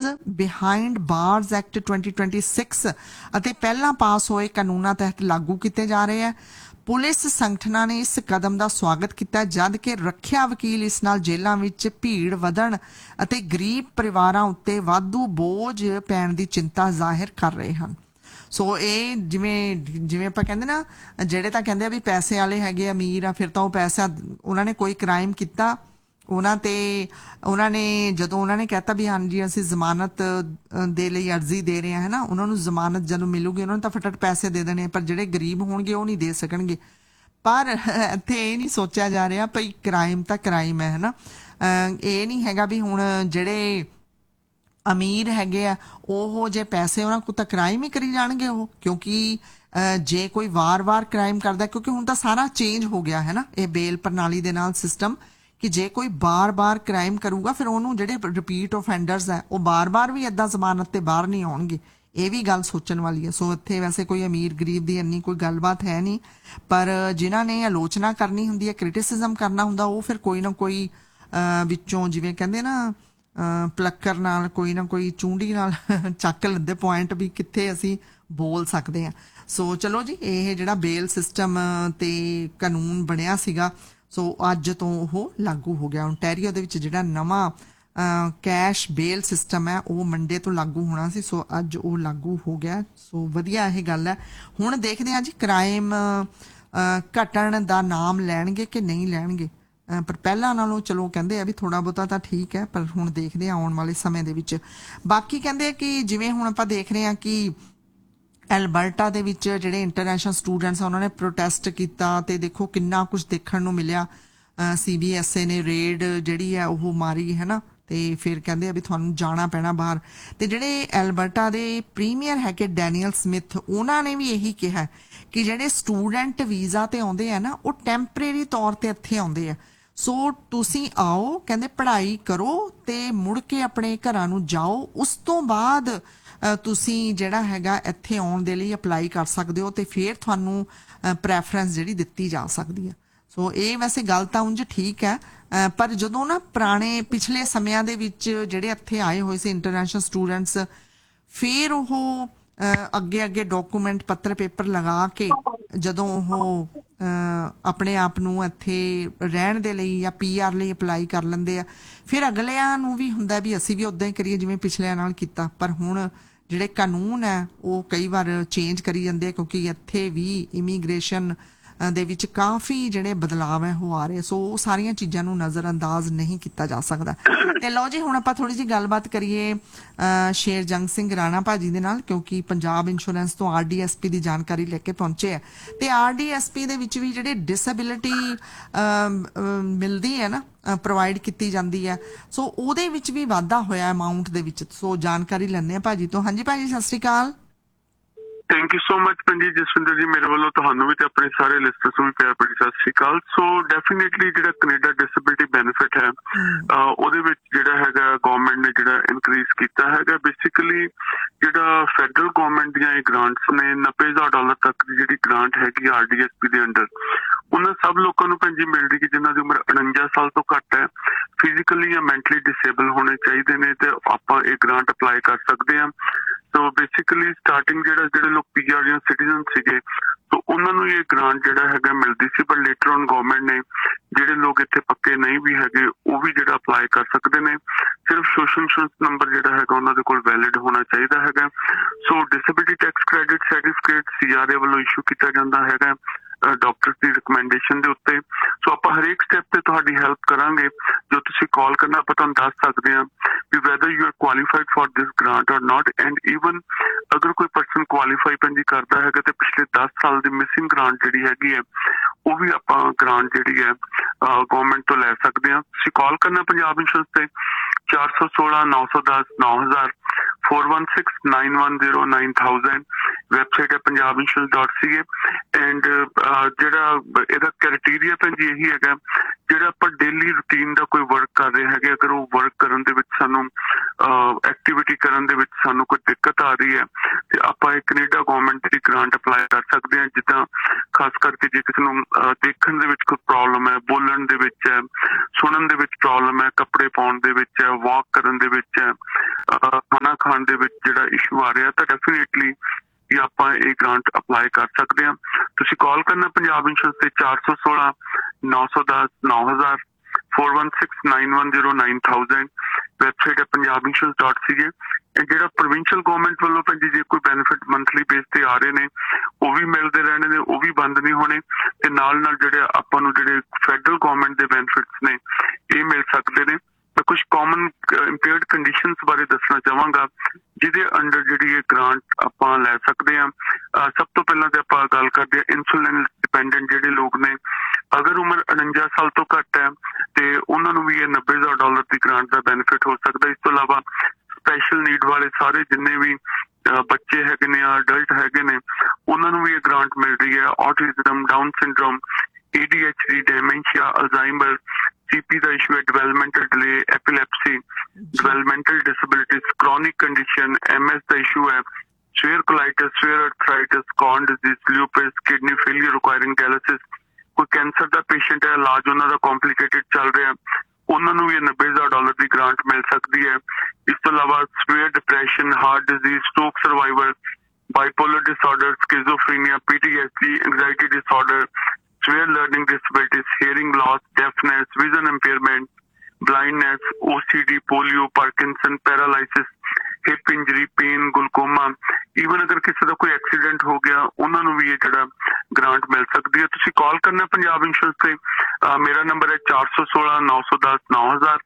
Behind ਬਾਰਸ act 2026 ਅਤੇ ਪਹਿਲਾਂ ਪਾਸ ਹੋਏ ਕਾਨੂੰਨਾਂ ਤਹਿਤ ਲਾਗੂ ਕੀਤੇ ਜਾ ਰਹੇ ਹੈ। ਪੁਲਿਸ ਸੰਗਠਨਾਂ ਨੇ ਇਸ ਕਦਮ ਦਾ ਸਵਾਗਤ ਕੀਤਾ, ਜਦ ਕਿ ਰੱਖਿਆ ਵਕੀਲ ਇਸ ਨਾਲ ਜੇਲ੍ਹਾਂ ਵਿੱਚ ਭੀੜ ਵਧਣ ਅਤੇ ਗਰੀਬ ਪਰਿਵਾਰਾਂ ਉੱਤੇ ਵਾਧੂ ਬੋਝ ਪੈਣ ਦੀ ਚਿੰਤਾ ਜ਼ਾਹਿਰ ਕਰ ਰਹੇ ਹਨ। ਸੋ ਇਹ ਜਿਵੇਂ ਆਪਾਂ ਕਹਿੰਦੇ ਨਾ, ਜਿਹੜੇ ਤਾਂ ਕਹਿੰਦੇ ਆ ਵੀ ਪੈਸੇ ਵਾਲੇ ਹੈਗੇ ਅਮੀਰ ਆ, ਫਿਰ ਤਾਂ ਉਹ ਪੈਸਾ, ਉਹਨਾਂ ਨੇ ਕੋਈ ਕ੍ਰਾਈਮ ਕੀਤਾ, ਉਹਨਾਂ ਨੇ ਜਦੋਂ ਉਹਨਾਂ ਨੇ ਕਹਿਤਾ ਵੀ ਹਾਂਜੀ ਅਸੀਂ ਜ਼ਮਾਨਤ ਦੇ ਲਈ ਅਰਜ਼ੀ ਦੇ ਰਹੇ ਹਾਂ, ਹੈ ਨਾ, ਉਹਨਾਂ ਨੂੰ ਜ਼ਮਾਨਤ ਜਦੋਂ ਮਿਲੂਗੀ ਉਹਨਾਂ ਨੂੰ ਤਾਂ ਫਟਾਫਟ ਪੈਸੇ ਦੇ ਦੇਣੇ, ਪਰ ਜਿਹੜੇ ਗਰੀਬ ਹੋਣਗੇ ਉਹ ਨਹੀਂ ਦੇ ਸਕਣਗੇ। ਪਰ ਇੱਥੇ ਇਹ ਨਹੀਂ ਸੋਚਿਆ ਜਾ ਰਿਹਾ ਭਈ ਕ੍ਰਾਈਮ ਤਾਂ ਕ੍ਰਾਈਮ ਹੈ ਨਾ, ਇਹ ਨਹੀਂ ਹੈਗਾ ਵੀ ਹੁਣ ਜਿਹੜੇ ਅਮੀਰ ਹੈਗੇ ਆ ਉਹ ਜੇ ਪੈਸੇ ਉਹਨਾਂ ਕੋਲ ਤਾਂ ਕ੍ਰਾਈਮ ਹੀ ਕਰੀ ਜਾਣਗੇ ਉਹ, ਕਿਉਂਕਿ ਜੇ ਕੋਈ ਵਾਰ-ਵਾਰ ਕ੍ਰਾਈਮ ਕਰਦਾ, ਕਿਉਂਕਿ ਹੁਣ ਤਾਂ ਸਾਰਾ ਚੇਂਜ ਹੋ ਗਿਆ ਹੈ ਨਾ ਇਹ ਬੇਲ ਪ੍ਰਣਾਲੀ ਦੇ ਨਾਲ ਸਿਸਟਮ, ਕਿ ਜੇ ਕੋਈ ਬਾਰ-ਬਾਰ ਕ੍ਰਾਈਮ ਕਰੂਗਾ ਫਿਰ ਉਹਨੂੰ ਜਿਹੜੇ ਰਿਪੀਟ ਓਫੈਂਡਰਸ ਹੈ ਉਹ ਬਾਰ-ਬਾਰ ਵੀ ਇੱਦਾਂ ਜ਼ਮਾਨਤ ਤੇ ਬਾਹਰ ਨਹੀਂ ਆਉਣਗੇ। ਇਹ ਵੀ ਗੱਲ ਸੋਚਣ ਵਾਲੀ ਹੈ। ਸੋ ਇੱਥੇ ਵੈਸੇ ਕੋਈ ਅਮੀਰ ਗਰੀਬ ਦੀ ਇੰਨੀ ਕੋਈ ਗੱਲਬਾਤ ਹੈ ਨਹੀਂ, ਪਰ ਜਿਨ੍ਹਾਂ ਨੇ ਆਲੋਚਨਾ ਕਰਨੀ ਹੁੰਦੀ ਹੈ, ਕ੍ਰਿਟਿਸਿਜ਼ਮ ਕਰਨਾ ਹੁੰਦਾ, ਉਹ ਫਿਰ ਕੋਈ ਨਾ ਕੋਈ ਵਿੱਚੋਂ ਜਿਵੇਂ ਕਹਿੰਦੇ ਨਾ ਪਲੱਕਰ ਨਾਲ ਕੋਈ ਨਾ ਕੋਈ ਚੂੰਡੀ ਨਾਲ ਚੱਕ ਲੈਂਦੇ ਪੁਆਇੰਟ ਵੀ ਕਿੱਥੇ ਅਸੀਂ ਬੋਲ ਸਕਦੇ ਹਾਂ। ਸੋ ਚਲੋ ਜੀ, ਇਹ ਜਿਹੜਾ ਬੇਲ ਸਿਸਟਮ ਤੇ ਕਾਨੂੰਨ ਬਣਿਆ ਸੀਗਾ, ਸੋ ਅੱਜ ਤੋਂ ਉਹ ਲਾਗੂ ਹੋ ਗਿਆ। ਓਨਟਾਰੀਓ ਦੇ ਵਿੱਚ ਜਿਹੜਾ ਨਵਾਂ ਕੈਸ਼ ਬੇਲ ਸਿਸਟਮ ਹੈ ਉਹ ਮੰਡੇ ਤੋਂ ਲਾਗੂ ਹੋਣਾ ਸੀ, ਸੋ ਅੱਜ ਉਹ ਲਾਗੂ ਹੋ ਗਿਆ। ਸੋ ਵਧੀਆ ਇਹ ਗੱਲ ਹੈ। ਹੁਣ ਦੇਖਦੇ ਹਾਂ ਜੀ ਕ੍ਰਾਈਮ ਘਟਣ ਦਾ ਨਾਮ ਲੈਣਗੇ ਕਿ ਨਹੀਂ ਲੈਣਗੇ, ਪਰ ਪਹਿਲਾਂ ਨਾਲੋਂ ਚਲੋ ਕਹਿੰਦੇ ਆ ਵੀ ਥੋੜਾ ਬਹੁਤਾ ਤਾਂ ਠੀਕ ਹੈ, ਪਰ ਹੁਣ ਦੇਖਦੇ ਆ ਆਉਣ ਵਾਲੇ ਸਮੇਂ ਦੇ ਵਿੱਚ। ਬਾਕੀ ਕਹਿੰਦੇ ਕਿ ਜਿਵੇਂ ਹੁਣ ਆਪਾਂ ਦੇਖ ਰਹੇ ਹਾਂ ਕਿ ਐਲਬਰਟਾ ਦੇ ਵਿੱਚ ਜਿਹੜੇ ਇੰਟਰਨੈਸ਼ਨਲ ਸਟੂਡੈਂਟਸ ਆ ਉਹਨਾਂ ਨੇ ਪ੍ਰੋਟੈਸਟ ਕੀਤਾ ਤੇ ਦੇਖੋ ਕਿੰਨਾ ਕੁਝ ਦੇਖਣ ਨੂੰ ਮਿਲਿਆ। CBSA ਨੇ ਰੇਡ ਜਿਹੜੀ ਹੈ ਉਹ ਮਾਰੀ ਹੈ ਨਾ, ਤੇ ਫਿਰ ਕਹਿੰਦੇ ਆ ਵੀ ਤੁਹਾਨੂੰ ਜਾਣਾ ਪੈਣਾ ਬਾਹਰ। ਤੇ ਜਿਹੜੇ ਐਲਬਰਟਾ ਦੇ ਪ੍ਰੀਮੀਅਰ ਹੈਗੇ ਡੈਨੀਅਲ ਸਮਿਥ, ਉਹਨਾਂ ਨੇ ਵੀ ਇਹੀ ਕਿਹਾ ਕਿ ਜਿਹੜੇ ਸਟੂਡੈਂਟ ਵੀਜ਼ਾ ਤੇ ਆਉਂਦੇ ਆ ਨਾ ਉਹ ਟੈਂਪਰੇਰੀ ਤੌਰ ਤੇ ਇੱਥੇ ਆਉਂਦੇ ਆ। ਸੋ ਤੁਸੀਂ ਆਓ, ਕਹਿੰਦੇ ਪੜ੍ਹਾਈ ਕਰੋ ਤੇ ਮੁੜ ਕੇ ਆਪਣੇ ਘਰਾਂ ਨੂੰ ਜਾਓ, ਉਸ ਤੋਂ ਬਾਅਦ ਤੁਸੀਂ ਜਿਹੜਾ ਹੈਗਾ ਇੱਥੇ ਆਉਣ ਦੇ ਲਈ ਅਪਲਾਈ ਕਰ ਸਕਦੇ ਹੋ ਤੇ ਫਿਰ ਤੁਹਾਨੂੰ ਪ੍ਰੈਫਰੈਂਸ ਜਿਹੜੀ ਦਿੱਤੀ ਜਾ ਸਕਦੀ ਹੈ। ਸੋ ਇਹ ਵੈਸੇ ਗੱਲ ਤਾਂ ਉਂਝ ਠੀਕ ਹੈ, ਪਰ ਜਦੋਂ ਨਾ ਪੁਰਾਣੇ ਪਿਛਲੇ ਸਮਿਆਂ ਦੇ ਵਿੱਚ ਜਿਹੜੇ ਇੱਥੇ ਆਏ ਹੋਏ ਸੀ ਇੰਟਰਨੈਸ਼ਨਲ ਸਟੂਡੈਂਟਸ, ਫਿਰ ਉਹ ਅੱਗੇ ਡਾਕੂਮੈਂਟ ਪੱਤਰ ਪੇਪਰ ਲਗਾ ਕੇ ਜਦੋਂ ਉਹ ਆਪਣੇ ਆਪ ਨੂੰ ਇੱਥੇ ਰਹਿਣ ਦੇ ਲਈ ਜਾਂ PR ਲਈ ਅਪਲਾਈ ਕਰ ਲੈਂਦੇ ਆ, ਫਿਰ ਅਗਲਿਆਂ ਨੂੰ ਵੀ ਹੁੰਦਾ ਵੀ ਅਸੀਂ ਵੀ ਉੱਦਾਂ ਹੀ ਕਰੀਏ ਜਿਵੇਂ ਪਿਛਲਿਆਂ ਨਾਲ ਕੀਤਾ। ਪਰ ਹੁਣ ਜਿਹੜੇ ਕਾਨੂੰਨ ਹੈ ਉਹ ਕਈ ਵਾਰ ਚੇਂਜ ਕਰੀ ਜਾਂਦੇ ਆ, ਕਿਉਂਕਿ ਇੱਥੇ ਵੀ ਇਮੀਗ੍ਰੇਸ਼ਨ ਦੇ ਵਿੱਚ ਕਾਫੀ ਜਿਹੜੇ ਬਦਲਾਵ ਹੈ ਉਹ ਆ ਰਹੇ। ਸੋ ਉਹ ਸਾਰੀਆਂ ਚੀਜ਼ਾਂ ਨੂੰ ਨਜ਼ਰ ਅੰਦਾਜ਼ ਨਹੀਂ ਕੀਤਾ ਜਾ ਸਕਦਾ। ਤੇ ਲਓ ਜੀ, ਹੁਣ ਆਪਾਂ ਥੋੜੀ ਜਿਹੀ ਗੱਲਬਾਤ ਕਰੀਏ ਸ਼ੇਰਜੰਗ ਸਿੰਘ ਰਾਣਾ ਭਾਜੀ ਦੇ ਨਾਲ, ਕਿਉਂਕਿ ਪੰਜਾਬ ਇੰਸ਼ੋਰੈਂਸ ਤੋਂ RDSP ਦੀ ਜਾਣਕਾਰੀ ਲੈ ਕੇ ਪਹੁੰਚੇ ਆ। ਤੇ RDSP ਦੇ ਵਿੱਚ ਵੀ ਜਿਹੜੀ ਡਿਸੇਬਿਲਿਟੀ ਮਿਲਦੀ ਹੈ ਨਾ, ਪ੍ਰੋਵਾਈਡ ਕੀਤੀ ਜਾਂਦੀ ਹੈ, ਸੋ ਉਹਦੇ ਵਿੱਚ ਵੀ ਵਾਧਾ ਹੋਇਆ ਅਮਾਊਂਟ ਦੇ ਵਿੱਚ। ਸੋ ਜਾਣਕਾਰੀ ਲੈਂਦੇ ਆ ਭਾਜੀ ਤੋਂ। ਹਾਂਜੀ ਭਾਜੀ, ਸਤਿ ਸ਼੍ਰੀ ਅਕਾਲ। ਥੈਂਕ ਯੂ ਸੋ ਮਚ ਪੰਜੀ ਜਸਵਿੰਦਰ ਜੀ, ਮੇਰੇ ਵੱਲੋਂ ਤੁਹਾਨੂੰ ਵੀ ਤੇ ਆਪਣੇ ਸਾਰੇ ਲਿਸਟਰਸ ਨੂੰ ਵੀ ਪਿਆਰ ਭਰੀ ਸਤਿ ਸ਼੍ਰੀ ਅਕਾਲ। ਸੋ ਡੈਫੀਨੇਟਲੀ ਜਿਹੜਾ ਕੈਨੇਡਾ ਡਿਸੇਬਿਲਿਟੀ ਬੈਨੀਫਿਟ ਹੈ ਉਹਦੇ ਵਿੱਚ ਜਿਹੜਾ ਹੈਗਾ ਗਵਰਨਮੈਂਟ ਨੇ ਜਿਹੜਾ ਇਨਕਰੀਜ਼ ਕੀਤਾ ਹੈਗਾ। ਬੇਸਿਕਲੀ ਜਿਹੜਾ ਫੈਡਰਲ ਗਵਰਨਮੈਂਟ ਦੀਆਂ ਇਹ ਗ੍ਰਾਂਟਸ ਨੇ, $90,000 ਤੱਕ ਦੀ ਜਿਹੜੀ ਗ੍ਰਾਂਟ ਹੈਗੀ RDSP ਦੇ ਅੰਡਰ, ਉਹਨਾਂ ਸਭ ਲੋਕਾਂ ਨੂੰ ਪੰਜੀ ਮਿਲਦੀ ਕਿ ਜਿਨ੍ਹਾਂ ਦੀ ਉਮਰ 49 ਸਾਲ ਤੋਂ ਘੱਟ ਹੈ, ਫਿਜ਼ੀਕਲੀ ਜਾਂ ਮੈਂਟਲੀ ਡਿਸੇਬਲ ਹੋਣੇ ਚਾਹੀਦੇ ਨੇ, ਤੇ ਆਪਾਂ ਇਹ ਗ੍ਰਾਂਟ ਅਪਲਾਈ ਕਰ ਸਕਦੇ ਹਾਂ। ਸੋ ਬੇਸਿਕਲੀ ਸਟਾਰਟਿੰਗ ਜਿਹੜੇ ਲੋਕ PR ਜਾਂ ਸਿਟੀਜ਼ਨ ਸੀਗੇ, ਸੋ ਉਹਨਾਂ ਨੂੰ ਇਹ ਗ੍ਰਾਂਟ ਜਿਹੜਾ ਹੈਗਾ ਮਿਲਦੀ ਸੀ, ਪਰ ਲੇਟਰ ਔਨ ਗਵਰਨਮੈਂਟ ਨੇ ਜਿਹੜੇ ਲੋਕ ਇੱਥੇ ਪੱਕੇ ਨਹੀਂ ਵੀ ਹੈਗੇ ਉਹ ਵੀ ਜਿਹੜਾ ਅਪਲਾਈ ਕਰ ਸਕਦੇ ਨੇ। ਸਿਰਫ ਸੋਸ਼ਲ ਇੰਸ਼ੋਰੈਂਸ ਨੰਬਰ ਜਿਹੜਾ ਹੈਗਾ ਉਹਨਾਂ ਦੇ ਕੋਲ ਵੈਲਿਡ ਹੋਣਾ ਚਾਹੀਦਾ ਹੈਗਾ। ਸੋ disability tax credit certificate CRA ਵੱਲੋਂ ਇਸ਼ੂ ਕੀਤਾ ਜਾਂਦਾ ਹੈਗਾ ਡਾਕਟਰ ਦੀ ਰਿਕਮੈਂਡੇਸ਼ਨ ਦੇ ਉੱਤੇ। ਸੋ ਆਪਾਂ ਹਰੇਕ ਸਟੈਪ ਤੇ ਤੁਹਾਡੀ ਹੈਲਪ ਕਰਾਂਗੇ। ਜੋ ਤੁਸੀਂ ਕਾਲ ਕਰਨਾ ਆਪਾਂ ਤੁਹਾਨੂੰ ਦੱਸ ਸਕਦੇ ਹਾਂ ਵੀ weather you are qualified for this grant ਔਰ ਨਾਟ, ਐਂਡ ਈਵਨ ਅਗਰ ਕੋਈ ਪਰਸਨ ਕੁਆਲੀਫਾਈ ਪੰਜੀ ਕਰਦਾ ਹੈਗਾ ਤੇ ਪਿਛਲੇ 10 ਸਾਲ ਦੀ ਮਿਸਿੰਗ ਗ੍ਰਾਂਟ ਜਿਹੜੀ ਹੈਗੀ ਹੈ ਉਹ ਵੀ ਆਪਾਂ ਗ੍ਰਾਂਟ ਜਿਹੜੀ ਹੈ ਗਵਰਨਮੈਂਟ ਤੋਂ ਲੈ ਸਕਦੇ ਹਾਂ। ਤੁਸੀਂ ਕਾਲ ਕਰਨਾ ਪੰਜਾਬ ਇੰਸ਼ੋਰੈਂਸ ਤੇ 416 910 9000 416 910 9000। ਵੈਬਸਾਈਟ ਹੈ punjabinsurance.ca। ਐਂਡ ਜਿਹੜਾ ਇਹਦਾ ਕ੍ਰਾਈਟੇਰੀਆ ਪੰਜੀ ਇਹੀ ਹੈਗਾ, ਜਿਹੜਾ ਆਪਾਂ ਡੇਲੀ ਰੂਟੀਨ ਦਾ ਕੋਈ ਵਰਕ ਕਰ ਰਹੇ ਹੈਗੇ, ਅਗਰ ਉਹ ਵਰਕ ਕਰਨ ਦੇ ਵਿੱਚ ਸਾਨੂੰ ਐਕਟੀਵਿਟੀ ਕਰਨ ਦੇ ਵਿੱਚ ਸਾਨੂੰ ਕੋਈ ਦਿੱਕਤ ਆ ਰਹੀ ਹੈ ਤੇ ਆਪਾਂ ਇਹ ਕੈਨੇਡਾ ਗਵਰਨਮੈਂਟ ਦੀ ਗ੍ਰਾਂਟ ਅਪਲਾਈ ਕਰ ਸਕਦੇ ਹਾਂ। ਜਿੱਦਾਂ ਖਾਸ ਕਰਕੇ ਜੇ ਕਿਸੇ ਨੂੰ ਦੇਖਣ ਦੇ ਵਿੱਚ ਕੋਈ ਪ੍ਰੋਬਲਮ ਹੈ, ਬੋਲਣ ਦੇ ਵਿੱਚ ਹੈ, ਸੁਣਨ ਦੇ ਵਿੱਚ ਪ੍ਰੋਬਲਮ ਹੈ, ਕੱਪੜੇ ਪਾਉਣ ਦੇ ਵਿੱਚ ਹੈ, ਵਾਕ ਕਰਨ ਦੇ ਵਿੱਚ ਹੈ, ਖਾਣਾ ਖਾਣ ਦੇ ਵਿੱਚ ਜਿਹੜਾ ਇਸ਼ੂ ਆ ਰਿਹਾ ਤਾਂ ਡੈਫੀਨੇਟਲੀ ਕਿ ਆਪਾਂ ਇਹ ਗ੍ਰਾਂਟ ਅਪਲਾਈ ਕਰ ਸਕਦੇ ਹਾਂ। ਤੁਸੀਂ ਕਾਲ ਕਰਨਾ ਪੰਜਾਬ ਇੰਸ਼ੋਰੈਂਸ ਤੇ 416 910 9000 4169109000 ਵੈਬਸਾਈਟ ਹੈ punjabinsurance.ca। ਜਿਹੜਾ ਪ੍ਰੋਵਿੰਸ਼ੀਅਲ ਗਵਰਨਮੈਂਟ ਵੱਲੋਂ ਪੈਂਦੀ ਜੇ ਕੋਈ ਬੈਨੀਫਿਟ ਮੰਥਲੀ ਬੇਸ ਤੇ ਆ ਰਹੇ ਨੇ ਉਹ ਵੀ ਮਿਲਦੇ ਰਹਿਣੇ ਨੇ, ਉਹ ਵੀ ਬੰਦ ਨਹੀਂ ਹੋਣੇ ਤੇ ਨਾਲ ਜਿਹੜੇ ਆਪਾਂ ਨੂੰ ਜਿਹੜੇ ਫੈਡਰਲ ਗਵਰਨਮੈਂਟ ਦੇ ਬੈਨੀਫਿਟਸ ਨੇ ਇਹ ਮਿਲ ਸਕਦੇ ਨੇ। ਮੈਂ ਕੁਝ ਕਾਮਨ ਇੰਪੇਅਰਡ ਕੰਡੀਸ਼ਨਸ ਬਾਰੇ ਦੱਸਣਾ ਚਾਹਾਂਗਾ ਜਿਹਦੇ ਅੰਡਰ ਜਿਹੜੀ ਇਹ ਗ੍ਰਾਂਟ ਆਪਾਂ ਲੈ ਸਕਦੇ ਹਾਂ। ਸਭ ਤੋਂ ਪਹਿਲਾਂ ਤੇ ਆਪਾਂ ਗੱਲ ਕਰਦੇ ਹਾਂ ਇਨਸੂਲਿਨ ਡਿਪੈਂਡੈਂਟ ਜਿਹੜੇ ਲੋਕ ਨੇ, ਅਗਰ ਉਮਰ 49 ਸਾਲ ਤੋਂ ਘੱਟ ਹੈ ਤੇ ਉਹਨਾਂ ਨੂੰ ਵੀ ਇਹ $90,000 ਦੀ ਗ੍ਰਾਂਟ ਦਾ ਬੈਨੀਫਿਟ ਹੋ ਸਕਦਾ। ਇਸ ਤੋਂ ਇਲਾਵਾ ਸਪੈਸ਼ਲ ਨੀਡ ਵਾਲੇ ਸਾਰੇ ਜਿੰਨੇ ਵੀ ਬੱਚੇ ਹੈਗੇ ਨੇ, ਅਡਲਟ ਹੈਗੇ ਨੇ, ਉਹਨਾਂ ਨੂੰ ਵੀ ਇਹ ਗ੍ਰਾਂਟ ਮਿਲ ਰਹੀ ਹੈ। Autism, down syndrome, ADHD, ਡੈਮੈਂਸ਼ੀਆ, Alzheimer, CP ਦਾ ਇਸ਼ੂ ਹੈ, developmental delay, ਐਪੀਲੈਪਸੀ, developmental disabilities, chronic condition, MS ਦਾ ਇਸ਼ੂ ਹੈ, severe colitis, severe arthritis, Crohn disease, lupus, kidney failure requiring dialysis, ਕੋਈ ਕੈਂਸਰ ਦਾ ਪੇਸ਼ੈਂਟ ਹੈ, ਇਲਾਜ ਉਹਨਾਂ ਦਾ ਕੰਪਲਿਕੇਟਡ ਚੱਲ ਰਿਹਾ, ਉਹਨਾਂ ਨੂੰ ਵੀ $90,000 ਦੀ ਗ੍ਰਾਂਟ ਮਿਲ ਸਕਦੀ ਹੈ। ਇਸ ਤੋਂ ਇਲਾਵਾ severe depression, heart disease, stroke survivor, bipolar disorder, schizophrenia, PTSD, anxiety disorder, severe learning disabilities, hearing loss, deafness, vision impairment, blindness, OCD, polio, Parkinson, paralysis, hip injury, pain, ਗਲੂਕੋਮਾ, even ਅਗਰ ਕਿਸੇ ਦਾ ਕੋਈ ਐਕਸੀਡੈਂਟ ਹੋ ਗਿਆ ਉਹਨਾਂ ਨੂੰ ਵੀ ਇਹ ਜਿਹੜਾ ਗ੍ਰਾਂਟ ਮਿਲ ਸਕਦੀ ਹੈ। ਤੁਸੀਂ ਕਾਲ ਕਰਨਾ ਪੰਜਾਬ ਇੰਸ਼ੋਰੈਂਸ ਤੇ, ਮੇਰਾ ਨੰਬਰ ਹੈ 416 910 9000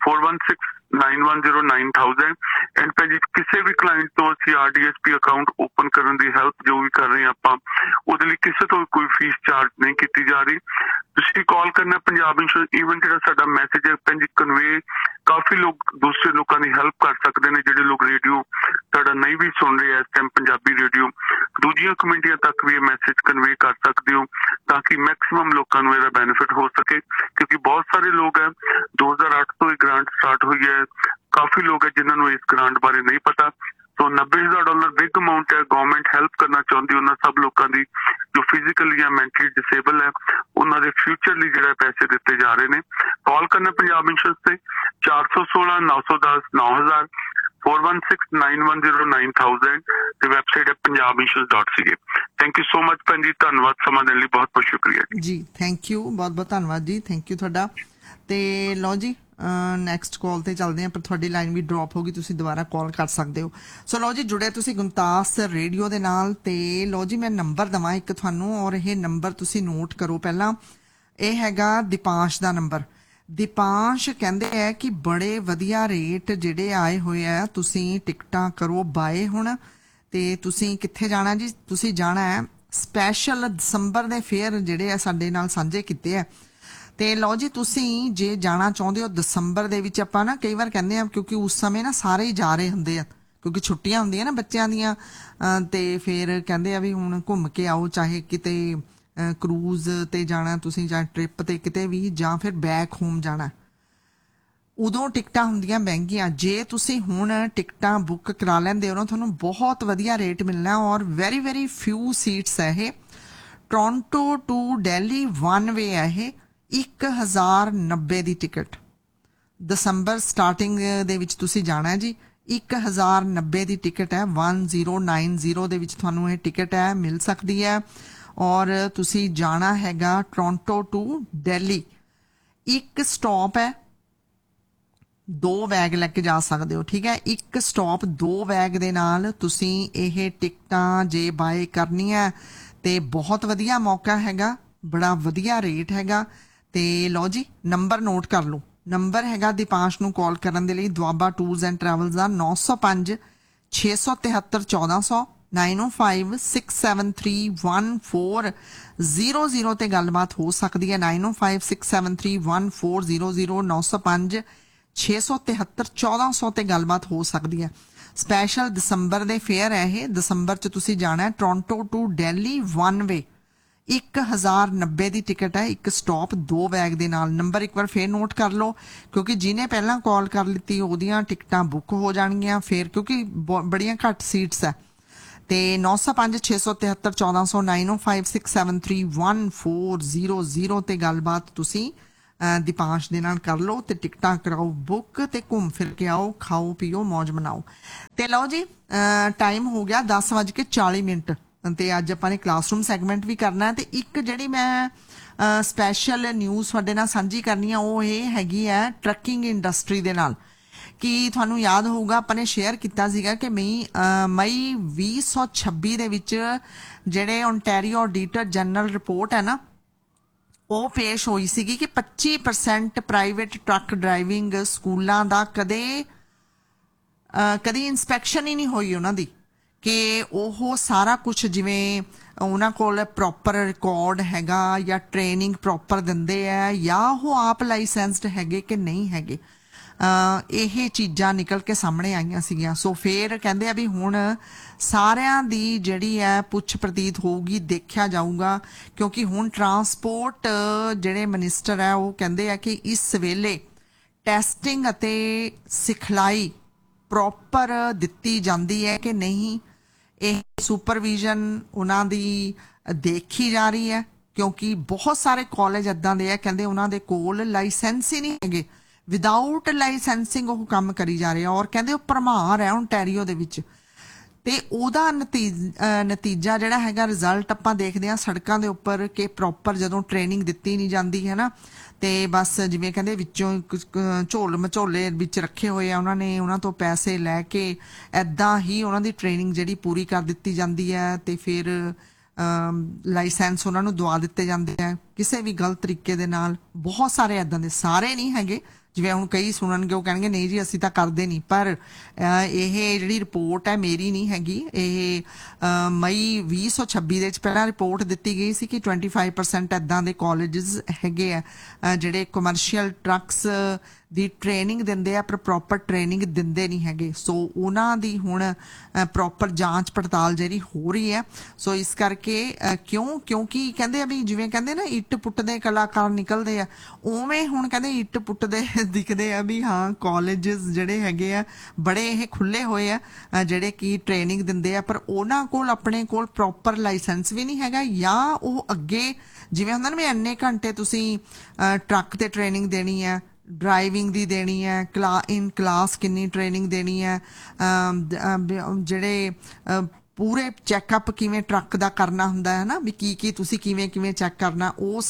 4169109000 ਐਂਡ ਭਾਜੀ ਕਿਸੇ ਵੀ ਕਲਾਇੰਟ ਤੋਂ ਅਸੀਂ RDSP ਅਕਾਊਂਟ ਓਪਨ ਕਰਨ ਦੀ ਹੈਲਪ ਜੋ ਵੀ ਕਰ ਰਹੇ ਹਾਂ ਆਪਾਂ ਉਹਦੇ ਲਈ ਕਿਸੇ ਤੋਂ ਕੋਈ ਫੀਸ ਚਾਰਜ ਨਹੀਂ ਕੀਤੀ ਜਾ ਰਹੀ। ਤੁਸੀਂ ਕਾਲ ਕਰਨਾ ਪੰਜਾਬ ਇੰਸ਼ੋਰੈਂਸ। ਈਵਨ ਜਿਹੜਾ ਸਾਡਾ ਮੈਸੇਜ ਹੈ ਭਾਜੀ ਕਨਵੇ ਕਾਫੀ ਲੋਕ ਦੂਸਰੇ ਲੋਕਾਂ ਦੀ ਹੈਲਪ ਕਰ ਸਕਦੇ ਨੇ ਜਿਹੜੇ ਲੋਕ ਰੇਡੀਓ ਤੁਹਾਡਾ ਨਹੀਂ ਵੀ ਸੁਣ ਰਹੇ ਇਸ ਟਾਈਮ ਪੰਜਾਬੀ ਰੇਡੀਓ, ਦੂਜੀਆਂ ਕਮਿਊਨਿਟੀਆਂ ਤੱਕ ਵੀ ਇਹ ਮੈਸੇਜ ਕਨਵੇ ਕਰ ਸਕਦੇ ਹੋ ਤਾਂ ਕਿ ਮੈਕਸਿਮਮ ਲੋਕਾਂ ਨੂੰ ਇਹਦਾ ਬੈਨੀਫਿਟ ਹੋ ਸਕੇ। ਕਿਉਂਕਿ ਬਹੁਤ ਸਾਰੇ ਲੋਕ ਹੈ 2008 ਤੋਂ ਇਹ ਗ੍ਰਾਂਟ ਸਟਾਰਟ ਹੋਈ ਹੈ, ਕਾਫੀ ਲੋਕ ਹੈ ਜਿਨ੍ਹਾਂ ਨੂੰ ਇਸ ਗ੍ਰਾਂਟ ਬਾਰੇ ਨਹੀਂ ਪਤਾ। ਸੋ $90,000 ਬਿਗ ਅਮਾਊਂਟ ਹੈ। ਗਵਰਨਮੈਂਟ ਹੈਲਪ ਕਰਨਾ ਚਾਹੁੰਦੀ ਉਹਨਾਂ ਸਭ ਲੋਕਾਂ ਦੀ ਜੋ ਫਿਜ਼ੀਕਲੀ ਜਾਂ ਮੈਂਟਲੀ ਡਿਸੇਬਲ ਹੈ, ਉਹਨਾਂ ਦੇ ਫਿਊਚਰ ਲਈ ਜਿਹੜਾ ਪੈਸੇ ਦਿੱਤੇ ਜਾ ਰਹੇ ਨੇ। ਕਾਲ ਕਰਨਾ ਪੰਜਾਬ ਇੰਸ਼ੋਰੈਂਸ ਤੇ 416 910 9000 4169109000 ਤੇ ਵੈਬਸਾਈਟ ਹੈ punjabinsurance.ca। Thank you so much ਭੈਣ ਜੀ, ਧੰਨਵਾਦ ਸਮਾਂ ਦੇਣ ਲਈ, ਬਹੁਤ ਬਹੁਤ ਸ਼ੁਕਰੀਆ ਜੀ। ਥੈਂਕ ਯੂ, ਬਹੁਤ ਬਹੁਤ ਧੰਨਵਾਦ ਜੀ, ਥੈਂਕ ਯੂ ਤੁਹਾਡਾ। ਤੇ ਲਓ ਜੀ ਨੈਕਸਟ ਕਾਲ ਤੇ ਚੱਲਦੇ ਹਾਂ, ਪਰ ਤੁਹਾਡੀ ਲਾਈਨ ਵੀ ਡ੍ਰੌਪ ਹੋ ਗਈ, ਤੁਸੀਂ ਦੁਬਾਰਾ ਕਾਲ ਕਰ ਸਕਦੇ ਹੋ। ਸੋ ਲਓ ਜੀ, ਜੁੜੇ ਤੁਸੀਂ ਗੁਮਤਾਸ ਰੇਡੀਓ ਦੇ ਨਾਲ। ਤੇ ਲਓ ਜੀ ਮੈਂ ਨੰਬਰ ਦੇਵਾਂ ਇੱਕ ਤੁਹਾਨੂੰ, ਔਰ ਇਹ ਨੰਬਰ ਤੁਸੀਂ ਨੋਟ ਕਰੋ ਪਹਿਲਾਂ। ਇਹ ਹੈਗਾ ਦੀਪਾਂਸ਼ ਦਾ ਨੰਬਰ। ਦੀਪਾਂਸ਼ ਕਹਿੰਦੇ ਹੈ ਕਿ ਬੜੇ ਵਧੀਆ ਰੇਟ ਜਿਹੜੇ ਆਏ ਹੋਏ ਆ, ਤੁਸੀਂ ਟਿਕਟਾਂ ਕਰੋ ਬਾਏ ਹੁਣ। ਤੇ ਤੁਸੀਂ ਕਿੱਥੇ ਜਾਣਾ ਜੀ? ਤੁਸੀਂ ਜਾਣਾ ਹੈ ਸਪੈਸ਼ਲ ਦਸੰਬਰ ਦੇ ਫੇਅਰ ਜਿਹੜੇ ਆ ਸਾਡੇ ਨਾਲ ਸਾਂਝੇ ਕੀਤੇ ਆ। ਤੇ ਲਓ ਜੀ, ਤੁਸੀਂ ਜੇ ਜਾਣਾ ਚਾਹੁੰਦੇ ਹੋ ਦਸੰਬਰ ਦੇ ਵਿੱਚ, ਆਪਾਂ ਨਾ ਕਈ ਵਾਰ ਕਹਿੰਦੇ ਆ ਕਿਉਂਕਿ ਉਸ ਸਮੇਂ ਨਾ ਸਾਰੇ ਹੀ ਜਾ ਰਹੇ ਹੁੰਦੇ ਆ ਕਿਉਂਕਿ ਛੁੱਟੀਆਂ ਹੁੰਦੀਆਂ ਨਾ ਬੱਚਿਆਂ ਦੀਆਂ, ਤੇ ਫਿਰ ਕਹਿੰਦੇ ਆ ਵੀ ਹੁਣ ਘੁੰਮ ਕੇ ਆਓ, ਚਾਹੇ ਕਿਤੇ ਕਰੂਜ਼ ਤੇ ਜਾਣਾ ਤੁਸੀਂ, ਜਾਂ ਟ੍ਰਿਪ ਤੇ ਕਿਤੇ ਵੀ, ਜਾਂ ਫਿਰ ਬੈਕ ਹੋਮ ਜਾਣਾ, ਉਦੋਂ ਟਿਕਟਾਂ ਹੁੰਦੀਆਂ ਮਹਿੰਗੀਆਂ। ਜੇ ਤੁਸੀਂ ਹੁਣ ਟਿਕਟਾਂ ਬੁੱਕ ਕਰਾ ਲੈਂਦੇ ਹੋ ਨਾ, ਤੁਹਾਨੂੰ ਬਹੁਤ ਵਧੀਆ ਰੇਟ ਮਿਲਣਾ, ਔਰ ਵੈਰੀ ਵੈਰੀ ਫਿਊ ਸੀਟਸ ਹੈ ਇਹ। Toronto to Delhi one way ਹੈ ਇਹ, 1090 ਦੀ ਟਿਕਟ। ਦਸੰਬਰ ਸਟਾਰਟਿੰਗ ਦੇ ਵਿੱਚ ਤੁਸੀਂ ਜਾਣਾ ਹੈ ਜੀ, 1090 ਦੀ ਟਿਕਟ ਹੈ। 1090 ਦੇ ਵਿੱਚ ਤੁਹਾਨੂੰ ਇਹ ਟਿਕਟ ਹੈ ਮਿਲ ਸਕਦੀ ਹੈ। ਔਰ ਤੁਸੀਂ ਜਾਣਾ ਹੈਗਾ ਟੋਰਾਂਟੋ ਟੂ ਦਿੱਲੀ। ਇੱਕ ਸਟਾਪ ਹੈ, 2 ਬੈਗ ਲੈ ਕੇ ਜਾ ਸਕਦੇ ਹੋ, ਠੀਕ ਹੈ। ਇੱਕ ਸਟਾਪ 2 ਬੈਗ ਦੇ ਨਾਲ ਤੁਸੀਂ ਇਹ ਟਿਕਟਾਂ ਜੇ ਬਾਏ ਕਰਨੀਆਂ ਤੇ ਬਹੁਤ ਵਧੀਆ ਮੌਕਾ ਹੈਗਾ, ਬੜਾ ਵਧੀਆ ਰੇਟ ਹੈਗਾ। ਤੇ ਲਓ ਜੀ, ਨੰਬਰ ਨੋਟ ਕਰ ਲਓ। ਨੰਬਰ ਹੈਗਾ ਦੀਪਾਂਸ਼ ਨੂੰ ਕਾਲ ਕਰਨ ਦੇ ਲਈ ਦੁਆਬਾ ਟੂਰਸ ਐਂਡ ਟਰੈਵਲਸ ਦਾ 905 673 1400 905 673 1400 ਤੇ ਗੱਲਬਾਤ ਹੋ ਸਕਦੀ ਹੈ। 905 673 1400 905 673 1400 ਤੇ ਗੱਲਬਾਤ ਹੋ ਸਕਦੀ ਹੈ। ਸਪੈਸ਼ਲ ਦਸੰਬਰ ਦੇ ਫੇਅਰ ਹੈ ਇਹ। ਦਸੰਬਰ 'ਚ ਤੁਸੀਂ ਜਾਣਾ ਹੈ Toronto to Delhi one way. 1090 the ticket ਹੈ, ਇੱਕ ਸਟਾਪ 2 ਬੈਗ ਦੇ ਨਾਲ। ਨੰਬਰ ਇੱਕ ਵਾਰ ਫੇਰ ਨੋਟ ਕਰ ਲਓ ਕਿਉਂਕਿ ਜਿਹਨੇ ਪਹਿਲਾਂ ਕਾਲ ਕਰ ਲਿੱਤੀ ਉਹਦੀਆਂ ਟਿਕਟਾਂ ਬੁੱਕ ਹੋ ਜਾਣਗੀਆਂ ਫਿਰ, ਕਿਉਂਕਿ ਬੜੀਆਂ ਘੱਟ ਸੀਟਸ ਹੈ। ਤੇ 905 673 1400 905 673 1400 ਤੇ ਗੱਲਬਾਤ ਤੁਸੀਂ ਦੀਪਾਂਸ਼ ਦੇ ਨਾਲ ਕਰ ਲਓ ਤੇ ਟਿਕਟਾਂ ਕਰਾਓ ਬੁੱਕ ਤੇ ਘੁੰਮ ਫਿਰ ਕੇ ਆਓ, ਖਾਓ ਪੀਓ, ਮौज ਮਨਾਓ। ਤੇ ਲਓ ਜੀ, ਟਾਈਮ ਹੋ ਗਿਆ 10:40 ਤੇ ਅੱਜ ਆਪਾਂ ਨੇ ਕਲਾਸਰੂਮ ਸੈਗਮੈਂਟ ਵੀ ਕਰਨਾ ਤੇ ਇੱਕ ਜਿਹੜੀ ਮੈਂ ਸਪੈਸ਼ਲ ਨਿਊਜ਼ ਤੁਹਾਡੇ ਨਾਲ ਸਾਂਝੀ ਕਰਨੀ ਆ ਉਹ ਇਹ ਹੈਗੀ ਹੈ ਟਰੱਕਿੰਗ ਇੰਡਸਟਰੀ ਦੇ ਨਾਲ। ਕਿ ਤੁਹਾਨੂੰ ਯਾਦ ਹੋਊਗਾ ਆਪਾਂ ਨੇ ਸ਼ੇਅਰ ਕੀਤਾ ਸੀਗਾ ਕਿ ਮਈ 2026 ਦੇ ਵਿੱਚ ਜਿਹੜੇ ਓਨਟਾਰੀਓ ਆਡੀਟਰ ਜਨਰਲ ਰਿਪੋਰਟ ਹੈ ਨਾ ਉਹ ਪੇਸ਼ ਹੋਈ ਸੀਗੀ ਕਿ 25% ਪ੍ਰਾਈਵੇਟ ਟਰੱਕ ਡਰਾਈਵਿੰਗ ਸਕੂਲਾਂ ਦਾ ਕਦੀ ਇਨਸਪੈਕਸ਼ਨ ਹੀ ਨਹੀਂ ਹੋਈ ਉਹਨਾਂ ਦੀ, ਕਿ ਉਹ ਸਾਰਾ ਕੁਝ ਜਿਵੇਂ ਉਹਨਾਂ ਕੋਲ ਪ੍ਰੋਪਰ ਰਿਕਾਰਡ ਹੈਗਾ ਜਾਂ ਟ੍ਰੇਨਿੰਗ ਪ੍ਰੋਪਰ ਦਿੰਦੇ ਆ ਜਾਂ ਉਹ ਆਪ ਲਾਇਸੈਂਸਡ ਹੈਗੇ ਕਿ ਨਹੀਂ ਹੈਗੇ। ਇਹ ਚੀਜ਼ਾਂ ਨਿਕਲ ਕੇ ਸਾਹਮਣੇ ਆਈਆਂ ਸੀਗੀਆਂ। ਸੋ ਫਿਰ ਕਹਿੰਦੇ ਆ ਵੀ ਹੁਣ ਸਾਰਿਆਂ ਦੀ ਜਿਹੜੀ ਹੈ ਪੁੱਛ ਪ੍ਰਤੀਤ ਹੋਊਗੀ, ਦੇਖਿਆ ਜਾਊਗਾ, ਕਿਉਂਕਿ ਹੁਣ ਟਰਾਂਸਪੋਰਟ ਜਿਹੜੇ ਮਿਨਿਸਟਰ ਹੈ ਉਹ ਕਹਿੰਦੇ ਆ ਕਿ ਇਸ ਵੇਲੇ ਟੈਸਟਿੰਗ ਅਤੇ ਸਿਖਲਾਈ ਪ੍ਰੋਪਰ ਦਿੱਤੀ ਜਾਂਦੀ ਹੈ ਕਿ ਨਹੀਂ, ਇਹ ਸੁਪਰਵਿਜ਼ਨ ਉਹਨਾਂ ਦੀ ਦੇਖੀ ਜਾ ਰਹੀ ਹੈ। ਕਿਉਂਕਿ ਬਹੁਤ ਸਾਰੇ ਕਾਲਜ ਇੱਦਾਂ ਦੇ ਆ ਕਹਿੰਦੇ ਉਹਨਾਂ ਦੇ ਕੋਲ ਲਾਇਸੈਂਸ ਹੀ ਨਹੀਂ ਹੈਗੇ, ਵਿਦਾਊਟ ਲਾਇਸੈਂਸਿੰਗ ਉਹ ਕੰਮ ਕਰੀ ਜਾ ਰਹੇ ਆ ਔਰ ਕਹਿੰਦੇ ਉਹ ਭਰਮਾਰ ਹੈ ਓਨਟਾਰੀਓ ਦੇ ਵਿੱਚ। ਤੇ ਉਹਦਾ ਨਤੀਜਾ ਜਿਹੜਾ ਹੈਗਾ ਰਿਜ਼ਲਟ ਆਪਾਂ ਦੇਖਦੇ ਹਾਂ ਸੜਕਾਂ ਦੇ ਉੱਪਰ ਕਿ ਪ੍ਰੋਪਰ ਜਦੋਂ ਟ੍ਰੇਨਿੰਗ ਦਿੱਤੀ ਨਹੀਂ ਜਾਂਦੀ ਹੈ ਨਾ, ਤੇ ਬਸ ਜਿਵੇਂ ਕਹਿੰਦੇ ਵਿੱਚੋਂ ਝੋਲ ਮਝੋਲੇ ਵਿੱਚ ਰੱਖੇ ਹੋਏ ਆ ਉਹਨਾਂ ਨੇ, ਉਹਨਾਂ ਤੋਂ ਪੈਸੇ ਲੈ ਕੇ ਐਦਾਂ ਹੀ ਉਹਨਾਂ ਦੀ ਟ੍ਰੇਨਿੰਗ ਜਿਹੜੀ ਪੂਰੀ ਕਰ ਦਿੱਤੀ ਜਾਂਦੀ ਹੈ ਤੇ ਫਿਰ ਲਾਇਸੈਂਸ ਉਹਨਾਂ ਨੂੰ ਦਵਾ ਦਿੱਤੇ ਜਾਂਦੇ ਆ ਕਿਸੇ ਵੀ ਗਲਤ ਤਰੀਕੇ ਦੇ ਨਾਲ। ਬਹੁਤ ਸਾਰੇ ਐਦਾਂ ਦੇ, ਸਾਰੇ ਨਹੀਂ ਹੈਗੇ, ਜਿਵੇਂ ਹੁਣ ਕਈ ਸੁਣਨਗੇ ਉਹ ਕਹਿਣਗੇ ਨਹੀਂ ਜੀ ਅਸੀਂ ਤਾਂ ਕਰਦੇ ਨਹੀਂ, ਪਰ ਇਹ ਜਿਹੜੀ ਰਿਪੋਰਟ ਹੈ ਮੇਰੀ ਨਹੀਂ ਹੈਗੀ, ਇਹ ਮਈ 2026 ਦੇ ਵਿੱਚ ਪਹਿਲਾਂ ਰਿਪੋਰਟ ਦਿੱਤੀ ਗਈ ਸੀ ਕਿ 25% ਐਦਾਂ ਦੇ ਕਾਲਜਸ ਹੈਗੇ ਆ ਜਿਹੜੇ ਕਮਰਸ਼ੀਅਲ ਟਰੱਕਸ ਦੀ ਟ੍ਰੇਨਿੰਗ ਦਿੰਦੇ ਆ ਪਰ ਪ੍ਰੋਪਰ ਟ੍ਰੇਨਿੰਗ ਦਿੰਦੇ ਨਹੀਂ ਹੈਗੇ। ਸੋ ਉਹਨਾਂ ਦੀ ਹੁਣ ਪ੍ਰੋਪਰ ਜਾਂਚ ਪੜਤਾਲ ਜਿਹੜੀ ਹੋ ਰਹੀ ਹੈ। ਸੋ ਇਸ ਕਰਕੇ ਕਿਉਂਕਿ ਕਹਿੰਦੇ ਆ ਵੀ ਜਿਵੇਂ ਕਹਿੰਦੇ ਨਾ ਇੱਟ ਪੁੱਟਦੇ ਕਲਾਕਾਰ ਨਿਕਲਦੇ ਆ, ਉਵੇਂ ਹੁਣ ਕਹਿੰਦੇ ਇੱਟ ਪੁੱਟਦੇ ਦਿਖਦੇ ਆ ਵੀ ਹਾਂ ਕਾਲਜਸ ਜਿਹੜੇ ਹੈਗੇ ਆ ਬੜੇ ਇਹ ਖੁੱਲੇ ਹੋਏ ਆ ਜਿਹੜੇ ਕਿ ਟ੍ਰੇਨਿੰਗ ਦਿੰਦੇ ਆ, ਪਰ ਉਹਨਾਂ ਕੋਲ ਆਪਣੇ ਕੋਲ ਪ੍ਰੋਪਰ ਲਾਇਸੈਂਸ ਵੀ ਨਹੀਂ ਹੈਗਾ ਜਾਂ ਉਹ ਅੱਗੇ ਜਿਵੇਂ ਹੁੰਦਾ ਨਾ ਵੀ ਇੰਨੇ ਘੰਟੇ ਤੁਸੀਂ ਟਰੱਕ ਤੇ ਟ੍ਰੇਨਿੰਗ ਦੇਣੀ ਹੈ, ਡਰਾਈਵਿੰਗ ਦੀ ਦੇਣੀ ਹੈ, ਇਨ ਕਲਾਸ ਕਿੰਨੀ ਟ੍ਰੇਨਿੰਗ ਦੇਣੀ ਹੈ, ਜਿਹੜੇ ਪੂਰੇ ਚੈੱਕਅਪ ਕਿਵੇਂ ਟਰੱਕ ਦਾ ਕਰਨਾ ਹੁੰਦਾ ਹੈ ਨਾ ਵੀ ਕੀ ਤੁਸੀਂ ਕਿਵੇਂ ਚੈੱਕ ਕਰਨਾ, ਉਹ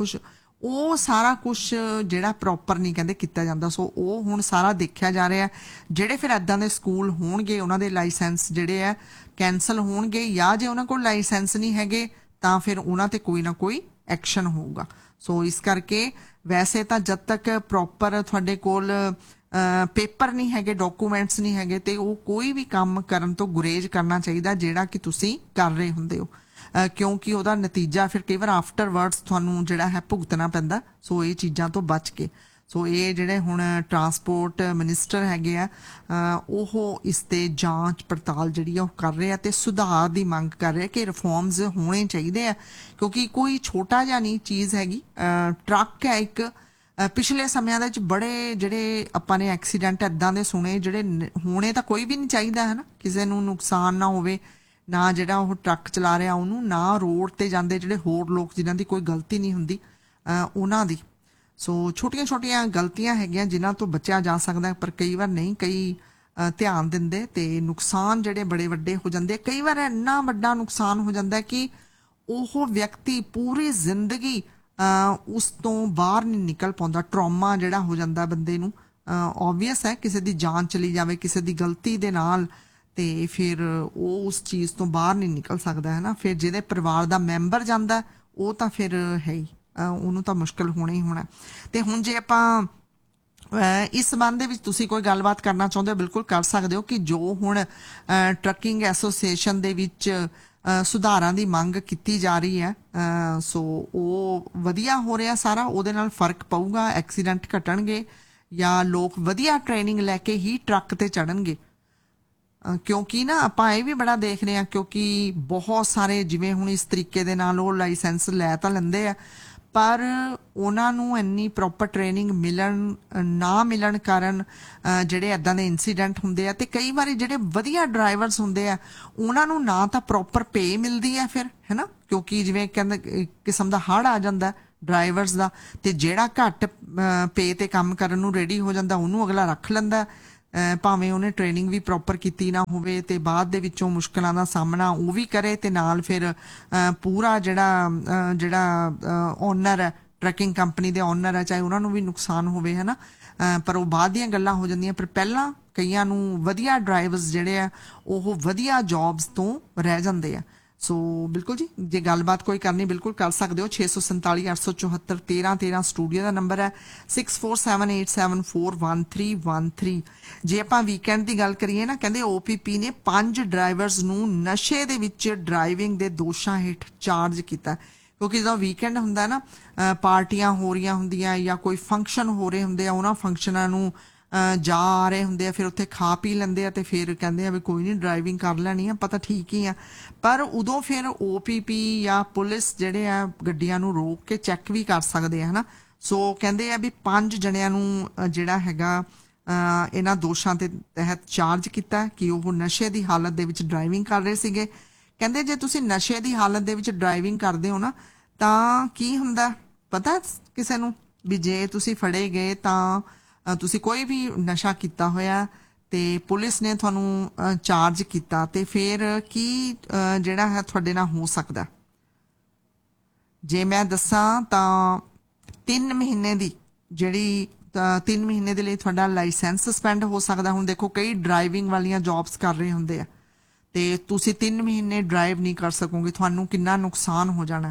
ਸਾਰਾ ਕੁਝ ਜਿਹੜਾ ਪ੍ਰੋਪਰ ਨਹੀਂ ਕਹਿੰਦੇ ਕੀਤਾ ਜਾਂਦਾ। ਸੋ ਉਹ ਹੁਣ ਸਾਰਾ ਦੇਖਿਆ ਜਾ ਰਿਹਾ। ਜਿਹੜੇ ਫਿਰ ਐਦਾਂ ਦੇ ਸਕੂਲ ਹੋਣਗੇ ਉਹਨਾਂ ਦੇ ਲਾਇਸੈਂਸ ਜਿਹੜੇ ਆ ਕੈਂਸਲ ਹੋਣਗੇ ਜਾਂ ਜੇ ਉਹਨਾਂ ਕੋਲ ਲਾਇਸੈਂਸ ਨਹੀਂ ਹੈਗੇ ਤਾਂ ਫਿਰ ਉਹਨਾਂ ਤੇ ਕੋਈ ਨਾ ਕੋਈ ਐਕਸ਼ਨ ਹੋਊਗਾ। ਸੋ ਇਸ ਕਰਕੇ ਵੈਸੇ ਤਾਂ ਜਦ ਤੱਕ ਪ੍ਰੋਪਰ ਤੁਹਾਡੇ ਕੋਲ ਪੇਪਰ ਨਹੀਂ ਹੈਗੇ, ਡਾਕੂਮੈਂਟਸ ਨਹੀਂ ਹੈਗੇ, ਤੇ ਉਹ ਕੋਈ ਵੀ ਕੰਮ ਕਰਨ ਤੋਂ ਗੁਰੇਜ਼ ਕਰਨਾ ਚਾਹੀਦਾ ਜਿਹੜਾ ਕਿ ਤੁਸੀਂ ਕਰ ਰਹੇ ਹੁੰਦੇ ਹੋ, ਕਿਉਂਕਿ ਉਹਦਾ ਨਤੀਜਾ ਫਿਰ ਕਈ ਵਾਰ ਆਫਟਰਵਰਡਸ ਤੁਹਾਨੂੰ ਜਿਹੜਾ ਹੈ ਭੁਗਤਣਾ ਪੈਂਦਾ। ਸੋ ਇਹ ਚੀਜ਼ਾਂ ਤੋਂ ਬਚ ਕੇ ਸੋ ਇਹ ਜਿਹੜੇ ਹੁਣ ਟਰਾਂਸਪੋਰਟ ਮਿਨਿਸਟਰ ਹੈਗੇ ਆ ਉਹ ਇਸ ਤੇ ਜਾਂਚ ਪੜਤਾਲ ਜਿਹੜੀ ਆ ਉਹ ਕਰ ਰਹੇ ਆ ਤੇ ਸੁਧਾਰ ਦੀ ਮੰਗ ਕਰ ਰਹੇ ਕਿ ਰਿਫਾਰਮਸ ਹੋਣੇ ਚਾਹੀਦੇ ਆ, ਕਿਉਂਕਿ ਕੋਈ ਛੋਟਾ ਜਿਹਾ ਨਹੀਂ ਚੀਜ਼ ਹੈਗੀ। ਟਰੱਕ ਹੈ ਇੱਕ, ਪਿਛਲੇ ਸਮਿਆਂ ਦੇ ਵਿੱਚ ਬੜੇ ਜਿਹੜੇ ਆਪਾਂ ਨੇ ਐਕਸੀਡੈਂਟ ਇੱਦਾਂ ਦੇ ਸੁਣੇ ਜਿਹੜੇ ਹੋਣੇ ਤਾਂ ਕੋਈ ਵੀ ਨਹੀਂ ਚਾਹੀਦਾ ਹੈ ਨਾ, ਕਿਸੇ ਨੂੰ ਨੁਕਸਾਨ ਨਾ ਹੋਵੇ, ਨਾ ਜਿਹੜਾ ਉਹ ਟਰੱਕ ਚਲਾ ਰਿਹਾ ਉਹਨੂੰ, ਨਾ ਰੋਡ ਤੇ ਜਾਂਦੇ ਜਿਹੜੇ ਹੋਰ ਲੋਕ ਜਿਨ੍ਹਾਂ ਦੀ ਕੋਈ ਗਲਤੀ ਨਹੀਂ ਹੁੰਦੀ ਉਹਨਾਂ ਦੀ। ਸੋ ਛੋਟੀਆਂ ਗਲਤੀਆਂ ਹੈਗੀਆਂ ਜਿਨ੍ਹਾਂ ਤੋਂ ਬਚਿਆ ਜਾ ਸਕਦਾ, ਪਰ ਕਈ ਵਾਰ ਨਹੀਂ, ਕਈ ਧਿਆਨ ਦਿੰਦੇ ਤੇ ਨੁਕਸਾਨ ਜਿਹੜੇ ਬੜੇ ਵੱਡੇ ਹੋ ਜਾਂਦੇ। ਕਈ ਵਾਰ ਇੰਨਾ ਵੱਡਾ ਨੁਕਸਾਨ ਹੋ ਜਾਂਦਾ ਕਿ ਉਹ ਵਿਅਕਤੀ ਪੂਰੀ ਜ਼ਿੰਦਗੀ ਉਸ ਤੋਂ ਬਾਹਰ ਨਹੀਂ ਨਿਕਲ ਪਾਉਂਦਾ, ਟਰੌਮਾ ਜਿਹੜਾ ਹੋ ਜਾਂਦਾ ਬੰਦੇ ਨੂੰ। ਓਬਵੀਅਸ ਹੈ ਕਿਸੇ ਦੀ ਜਾਨ ਚਲੀ ਜਾਵੇ ਕਿਸੇ ਦੀ ਗਲਤੀ ਦੇ ਨਾਲ ਤੇ ਫਿਰ ਉਹ ਉਸ ਚੀਜ਼ ਤੋਂ ਬਾਹਰ ਨਹੀਂ ਨਿਕਲ ਸਕਦਾ ਹੈ ਨਾ। ਫਿਰ ਜਿਹਦੇ ਪਰਿਵਾਰ ਦਾ ਮੈਂਬਰ ਜਾਂਦਾ ਉਹ ਤਾਂ ਫਿਰ ਹੈ ਹੀ, ਉਹਨੂੰ ਤਾਂ ਮੁਸ਼ਕਲ ਹੋਣਾ ਹੀ ਹੋਣਾ। ਤੇ ਹੁਣ ਜੇ ਆਪਾਂ ਇਸ ਸੰਬੰਧ ਦੇ ਵਿੱਚ ਤੁਸੀਂ ਕੋਈ ਗੱਲਬਾਤ ਕਰਨਾ ਚਾਹੁੰਦੇ ਹੋ ਬਿਲਕੁਲ ਕਰ ਸਕਦੇ ਹੋ ਕਿ ਜੋ ਹੁਣ ਟਰੱਕਿੰਗ ਐਸੋਸੀਏਸ਼ਨ ਦੇ ਵਿੱਚ ਸੁਧਾਰਾਂ ਦੀ ਮੰਗ ਕੀਤੀ ਜਾ ਰਹੀ ਹੈ, ਸੋ ਉਹ ਵਧੀਆ ਹੋ ਰਿਹਾ ਸਾਰਾ, ਉਹਦੇ ਨਾਲ ਫਰਕ ਪਊਗਾ, ਐਕਸੀਡੈਂਟ ਘਟਣਗੇ ਜਾਂ ਲੋਕ ਵਧੀਆ ਟ੍ਰੇਨਿੰਗ ਲੈ ਕੇ ਹੀ ਟਰੱਕ ਤੇ ਚੜਨਗੇ। ਕਿਉਂਕਿ ਨਾ ਆਪਾਂ ਇਹ ਵੀ ਬੜਾ ਦੇਖ ਰਹੇ ਹਾਂ ਕਿਉਂਕਿ ਬਹੁਤ ਸਾਰੇ ਜਿਵੇਂ ਹੁਣ ਇਸ ਤਰੀਕੇ ਦੇ ਨਾਲ ਉਹ ਲਾਇਸੈਂਸ ਲੈ ਤਾਂ ਲੈਂਦੇ ਆ ਪਰ ਉਹਨਾਂ ਨੂੰ ਇੰਨੀ ਪ੍ਰੋਪਰ ਟ੍ਰੇਨਿੰਗ ਨਾ ਮਿਲਣ ਕਾਰਨ ਜਿਹੜੇ ਇੱਦਾਂ ਦੇ ਇਨਸੀਡੈਂਟ ਹੁੰਦੇ ਆ ਤੇ ਕਈ ਵਾਰੀ ਜਿਹੜੇ ਵਧੀਆ ਡਰਾਈਵਰਸ ਹੁੰਦੇ ਆ ਉਹਨਾਂ ਨੂੰ ਨਾ ਤਾਂ ਪ੍ਰੋਪਰ ਪੇ ਮਿਲਦੀ ਹੈ ਫਿਰ, ਹੈ ਨਾ, ਕਿਉਂਕਿ ਜਿਵੇਂ ਕਹਿੰਦੇ ਕਿਸਮ ਦਾ ਹੜ੍ਹ ਆ ਜਾਂਦਾ, ਡਰਾਈਵਰਸ ਦਾ, ਤੇ ਜਿਹੜਾ ਘੱਟ ਪੇ ਤੇ ਕੰਮ ਕਰਨ ਨੂੰ ਰੈਡੀ ਹੋ ਜਾਂਦਾ ਉਹਨੂੰ ਅਗਲਾ ਰੱਖ ਲੈਂਦਾ, ਭਾਵੇਂ ਉਹਨੇ ਟ੍ਰੇਨਿੰਗ ਵੀ ਪ੍ਰੋਪਰ ਕੀਤੀ ਨਾ ਹੋਵੇ, ਤੇ ਬਾਅਦ ਦੇ ਵਿੱਚੋਂ ਮੁਸ਼ਕਲਾਂ ਦਾ ਸਾਹਮਣਾ ਉਹ ਵੀ ਕਰੇ, ਤੇ ਨਾਲ ਫਿਰ ਪੂਰਾ ਜਿਹੜਾ ਓਨਰ ਹੈ, ਟਰੱਕਿੰਗ ਕੰਪਨੀ ਦੇ ਓਨਰ ਹੈ, ਚਾਹੇ ਉਹਨਾਂ ਨੂੰ ਵੀ ਨੁਕਸਾਨ ਹੋਵੇ, ਹੈ ਨਾ। ਪਰ ਉਹ ਬਾਅਦ ਦੀਆਂ ਗੱਲਾਂ ਹੋ ਜਾਂਦੀਆਂ। ਪਰ ਪਹਿਲਾਂ ਕਈਆਂ ਨੂੰ ਵਧੀਆ ਡਰਾਈਵਰਸ ਜਿਹੜੇ ਆ ਉਹ ਵਧੀਆ ਜੌਬਸ ਤੋਂ ਰਹਿ ਜਾਂਦੇ ਆ। ਸੋ ਬਿਲਕੁਲ ਜੀ, ਜੇ ਗੱਲਬਾਤ ਕੋਈ ਕਰਨੀ ਬਿਲਕੁਲ ਕਰ ਸਕਦੇ ਹੋ। 647 874 1313 ਸਟੂਡੀਓ ਦਾ ਨੰਬਰ ਹੈ। 6478741313। ਜੇ ਆਪਾਂ ਵੀਕਐਂਡ ਦੀ ਗੱਲ ਕਰੀਏ ਨਾ, ਕਹਿੰਦੇ OPP ਨੇ 5 ਡਰਾਈਵਰਸ ਨੂੰ ਨਸ਼ੇ ਦੇ ਵਿੱਚ ਡਰਾਈਵਿੰਗ ਦੇ ਦੋਸ਼ਾਂ ਹੇਠ ਚਾਰਜ ਕੀਤਾ, ਕਿਉਂਕਿ ਜਦੋਂ ਵੀਕਐਂਡ ਹੁੰਦਾ ਨਾ, ਪਾਰਟੀਆਂ ਹੋ ਰਹੀਆਂ ਹੁੰਦੀਆਂ ਜਾਂ ਕੋਈ ਫੰਕਸ਼ਨ ਹੋ ਰਹੇ ਹੁੰਦੇ ਆ, ਉਹਨਾਂ ਫੰਕਸ਼ਨਾਂ ਨੂੰ ਜਾ ਆ ਰਹੇ ਹੁੰਦੇ ਆ, ਫਿਰ ਉੱਥੇ ਖਾ ਪੀ ਲੈਂਦੇ ਆ, ਤੇ ਫਿਰ ਕਹਿੰਦੇ ਆ ਵੀ ਕੋਈ ਨਹੀਂ ਡਰਾਈਵਿੰਗ ਕਰ ਲੈਣੀ ਆ, ਪਤਾ ਠੀਕ ਹੀ ਆ। ਪਰ ਉਦੋਂ ਫਿਰ OPP ਜਾਂ ਪੁਲਿਸ ਜਿਹੜੇ ਆ ਗੱਡੀਆਂ ਨੂੰ ਰੋਕ ਕੇ ਚੈੱਕ ਵੀ ਕਰ ਸਕਦੇ ਆ, ਹੈ ਨਾ। ਸੋ ਕਹਿੰਦੇ ਆ ਵੀ 5 ਜਣਿਆਂ ਨੂੰ ਜਿਹੜਾ ਹੈਗਾ ਇਹਨਾਂ ਦੋਸ਼ਾਂ ਦੇ ਤਹਿਤ ਚਾਰਜ ਕੀਤਾ ਕਿ ਉਹ ਨਸ਼ੇ ਦੀ ਹਾਲਤ ਦੇ ਵਿੱਚ ਡਰਾਈਵਿੰਗ ਕਰ ਰਹੇ ਸੀਗੇ। ਕਹਿੰਦੇ ਜੇ ਤੁਸੀਂ ਨਸ਼ੇ ਦੀ ਹਾਲਤ ਦੇ ਵਿੱਚ ਡਰਾਈਵਿੰਗ ਕਰਦੇ ਹੋ ਨਾ, ਤਾਂ ਕੀ ਹੁੰਦਾ ਪਤਾ ਕਿਸੇ ਨੂੰ? ਵੀ ਜੇ ਤੁਸੀਂ ਫੜੇ ਗਏ ਤਾਂ ਤੁਸੀਂ ਕੋਈ ਵੀ ਨਸ਼ਾ ਕੀਤਾ ਹੋਇਆ ਤੇ ਪੁਲਿਸ ਨੇ ਤੁਹਾਨੂੰ ਚਾਰਜ ਕੀਤਾ, ਤੇ ਫਿਰ ਕੀ ਜਿਹੜਾ ਹੈ ਤੁਹਾਡੇ ਨਾਲ ਹੋ ਸਕਦਾ? ਜੇ ਮੈਂ ਦੱਸਾਂ ਤਾਂ 3 ਮਹੀਨੇ ਦੀ ਜਿਹੜੀ 3 ਮਹੀਨੇ ਦੇ ਲਈ ਤੁਹਾਡਾ ਲਾਇਸੈਂਸ ਸਸਪੈਂਡ ਹੋ ਸਕਦਾ। ਹੁਣ ਦੇਖੋ, ਕਈ ਡਰਾਈਵਿੰਗ ਵਾਲੀਆਂ ਜੌਬਸ ਕਰ ਰਹੇ ਹੁੰਦੇ ਆ, ਤੇ ਤੁਸੀਂ 3 ਮਹੀਨੇ ਡਰਾਈਵ ਨਹੀਂ ਕਰ ਸਕੋਗੇ, ਤੁਹਾਨੂੰ ਕਿੰਨਾ ਨੁਕਸਾਨ ਹੋ ਜਾਣਾ।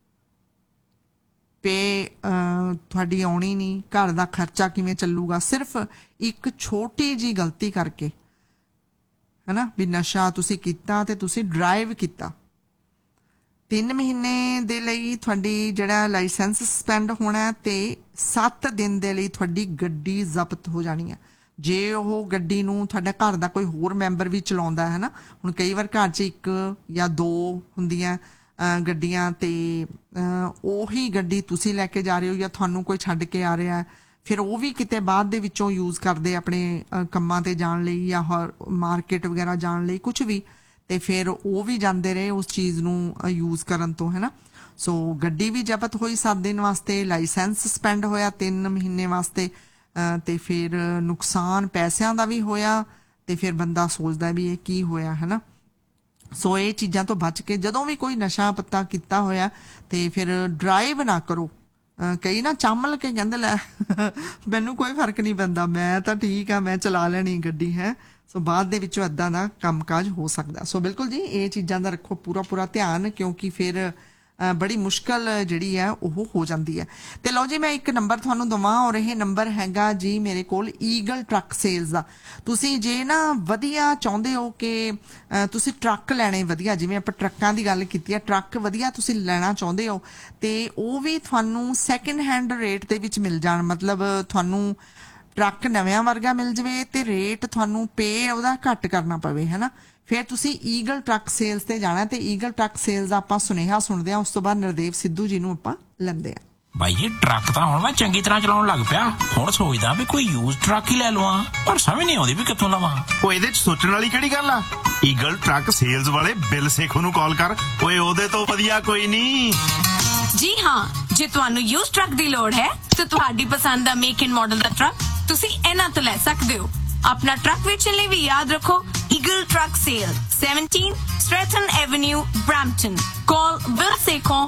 ਪੇ ਤੁਹਾਡੀ ਆਉਣੀ ਨਹੀਂ, ਘਰ ਦਾ ਖਰਚਾ ਕਿਵੇਂ ਚੱਲੂਗਾ, ਸਿਰਫ ਇੱਕ ਛੋਟੀ ਜੀ ਗਲਤੀ ਕਰਕੇ, ਹੈ ਨਾ। ਵੀ ਨਸ਼ਾ ਤੁਸੀਂ ਕੀਤਾ ਤੇ ਤੁਸੀਂ ਡਰਾਈਵ ਕੀਤਾ। 3 ਮਹੀਨੇ ਦੇ ਲਈ ਤੁਹਾਡੀ ਜਿਹੜਾ ਲਾਇਸੈਂਸ ਸਸਪੈਂਡ ਹੋਣਾ, ਤੇ 7 ਦਿਨ ਦੇ ਲਈ ਤੁਹਾਡੀ ਗੱਡੀ ਜ਼ਬਤ ਹੋ ਜਾਣੀ ਹੈ। ਜੇ ਉਹ ਗੱਡੀ ਨੂੰ ਤੁਹਾਡਾ ਘਰ ਦਾ ਕੋਈ ਹੋਰ ਮੈਂਬਰ ਵੀ ਚਲਾਉਂਦਾ ਹੈ ਨਾ, ਹੁਣ ਕਈ ਵਾਰ ਘਰ 'ਚ 1 ਜਾਂ 2 ਹੁੰਦੀਆਂ ਗੱਡੀਆਂ, ਤੇ ਉਹੀ ਗੱਡੀ ਤੁਸੀਂ ਲੈ ਕੇ ਜਾ ਰਹੇ ਹੋ ਜਾਂ ਤੁਹਾਨੂੰ ਕੋਈ ਛੱਡ ਕੇ ਆ ਰਿਹਾ, ਫਿਰ ਉਹ ਵੀ ਕਿਤੇ ਬਾਅਦ ਦੇ ਵਿੱਚੋਂ ਯੂਜ਼ ਕਰਦੇ ਆਪਣੇ ਕੰਮਾਂ ਤੇ ਜਾਣ ਲਈ ਜਾਂ ਮਾਰਕੀਟ ਵਗੈਰਾ ਜਾਣ ਲਈ, ਕੁਝ ਵੀ, ਤੇ ਫਿਰ ਉਹ ਵੀ ਜਾਂਦੇ ਰਹੇ ਉਸ ਚੀਜ਼ ਨੂੰ ਯੂਜ਼ ਕਰਨ ਤੋਂ, ਹੈ ਨਾ। ਸੋ ਗੱਡੀ ਵੀ ਜ਼ਬਤ ਹੋਈ 7 ਦਿਨ ਵਾਸਤੇ, ਲਾਇਸੈਂਸ ਸਸਪੈਂਡ ਹੋਇਆ 3 ਮਹੀਨੇ ਵਾਸਤੇ, ਤੇ ਫਿਰ ਨੁਕਸਾਨ ਪੈਸਿਆਂ ਦਾ ਵੀ ਹੋਇਆ, ਤੇ ਫਿਰ ਬੰਦਾ ਸੋਚਦਾ ਵੀ ਇਹ ਕੀ ਹੋਇਆ, ਹੈ ਨਾ। ਸੋ ਇਹ ਚੀਜ਼ਾਂ ਤੋਂ ਬਚ ਕੇ ਜਦੋਂ ਵੀ ਕੋਈ ਨਸ਼ਾ ਪੱਤਾ ਕੀਤਾ ਹੋਇਆ ਤੇ ਫਿਰ ਡਰਾਈਵ ਨਾ ਕਰੋ। ਕਈ ਨਾ ਚਾਮਲ ਕੇ ਕਹਿੰਦੇ ਲੈ ਮੈਨੂੰ ਕੋਈ ਫਰਕ ਨਹੀਂ ਪੈਂਦਾ, ਮੈਂ ਤਾਂ ਠੀਕ ਆ, ਮੈਂ ਚਲਾ ਲੈਣੀ ਗੱਡੀ, ਹੈ। ਸੋ ਬਾਅਦ ਦੇ ਵਿੱਚੋਂ ਏਦਾਂ ਦਾ ਕੰਮਕਾਜ ਹੋ ਸਕਦਾ। ਸੋ ਬਿਲਕੁਲ ਜੀ, ਇਹ ਚੀਜ਼ਾਂ ਦਾ ਰੱਖੋ ਪੂਰਾ ਧਿਆਨ, ਕਿਉਂਕਿ ਫਿਰ ਬੜੀ ਮੁਸ਼ਕਲ ਜਿਹੜੀ ਹੈ ਉਹ ਹੋ ਜਾਂਦੀ ਹੈ। ਤੇ ਲਓ ਜੀ, ਮੈਂ ਇੱਕ ਨੰਬਰ ਤੁਹਾਨੂੰ ਦਵਾਂ, ਔਰ ਇਹ ਨੰਬਰ ਹੈਗਾ ਜੀ ਮੇਰੇ ਕੋਲ ਈਗਲ ਟਰੱਕ ਸੇਲਸ ਦਾ। ਤੁਸੀਂ ਜੇ ਨਾ ਵਧੀਆ ਚਾਹੁੰਦੇ ਹੋ ਕਿ ਤੁਸੀਂ ਟਰੱਕ ਲੈਣੇ ਵਧੀਆ, ਜਿਵੇਂ ਆਪਾਂ ਟਰੱਕਾਂ ਦੀ ਗੱਲ ਕੀਤੀ ਹੈ, ਟਰੱਕ ਵਧੀਆ ਤੁਸੀਂ ਲੈਣਾ ਚਾਹੁੰਦੇ ਹੋ, ਤੇ ਉਹ ਵੀ ਤੁਹਾਨੂੰ ਸੈਕਿੰਡ ਹੈਂਡ ਰੇਟ ਦੇ ਵਿੱਚ ਮਿਲ ਜਾਣ, ਮਤਲਬ ਤੁਹਾਨੂੰ ਟਰੱਕ ਨਵਿਆਂ ਵਰਗਾ ਮਿਲ ਜਵੇ ਤੇ ਰੇਟ ਤੁਹਾਨੂੰ ਪੇ ਉਹਦਾ ਘੱਟ ਕਰਨਾ ਪਵੇ, ਹੈ ਨਾ। ਫਿਰ ਤੁਸੀਂ ਈਗਲ ਟਰੱਕ ਸੇਲਸ ਤੇ ਜਾਣਾ, ਤੇ ਈਗਲ ਟਰੱਕ ਸੇਲਸ ਦਾ ਆਪਾਂ ਸੁਨੇਹਾ ਸੁਣਦੇ ਹਾਂ, ਉਸ ਤੋਂ ਬਾਅਦ ਨਰਦੇਵ ਸਿੱਧੂ ਜੀ ਨੂੰ ਆਪਾਂ ਲੈਂਦੇ ਆ। ਬਾਈ ਇਹ ਟਰੱਕ ਤਾਂ ਹੁਣ ਮੈਂ ਚੰਗੀ ਤਰ੍ਹਾਂ ਚਲਾਉਣ ਲੱਗ ਪਿਆ, ਹੁਣ ਸੋਚਦਾ ਵੀ ਕੋਈ ਯੂਜ਼ ਟਰੱਕ ਹੀ ਲੈ ਲਵਾਂ, ਪਰ ਸਮਝ ਨਹੀਂ ਆਉਂਦੀ ਵੀ ਕਿੱਥੋਂ ਲਵਾਂ। ਉਹ ਇਹਦੇ 'ਚ ਸੋਚਣ ਵਾਲੀ ਕਿਹੜੀ ਗੱਲ ਆ? ਈਗਲ ਟਰੱਕ ਸੇਲਸ ਵਾਲੇ ਬਿਲ ਸੇਖੋਂ ਨੂੰ ਕਾਲ ਕਰ, ਓਏ ਉਹਦੇ ਤੋਂ ਵਧੀਆ ਕੋਈ ਨਹੀਂ। ਜੀ ਹਾਂ, ਜੇ ਤੁਹਾਨੂੰ ਯੂਜ਼ ਟਰੱਕ ਦੀ ਲੋੜ ਹੈ ਤਾਂ ਤੁਹਾਡੀ ਪਸੰਦ ਦਾ make and model the truck ਤੁਸੀਂ ਇਹਨਾਂ ਤੋਂ ਲੈ ਸਕਦੇ ਹੋ। अपना ट्रक बेचने लिए भी याद रखो eagle truck cell 17 Stratton Avenue Brampton. Call bill Sekhon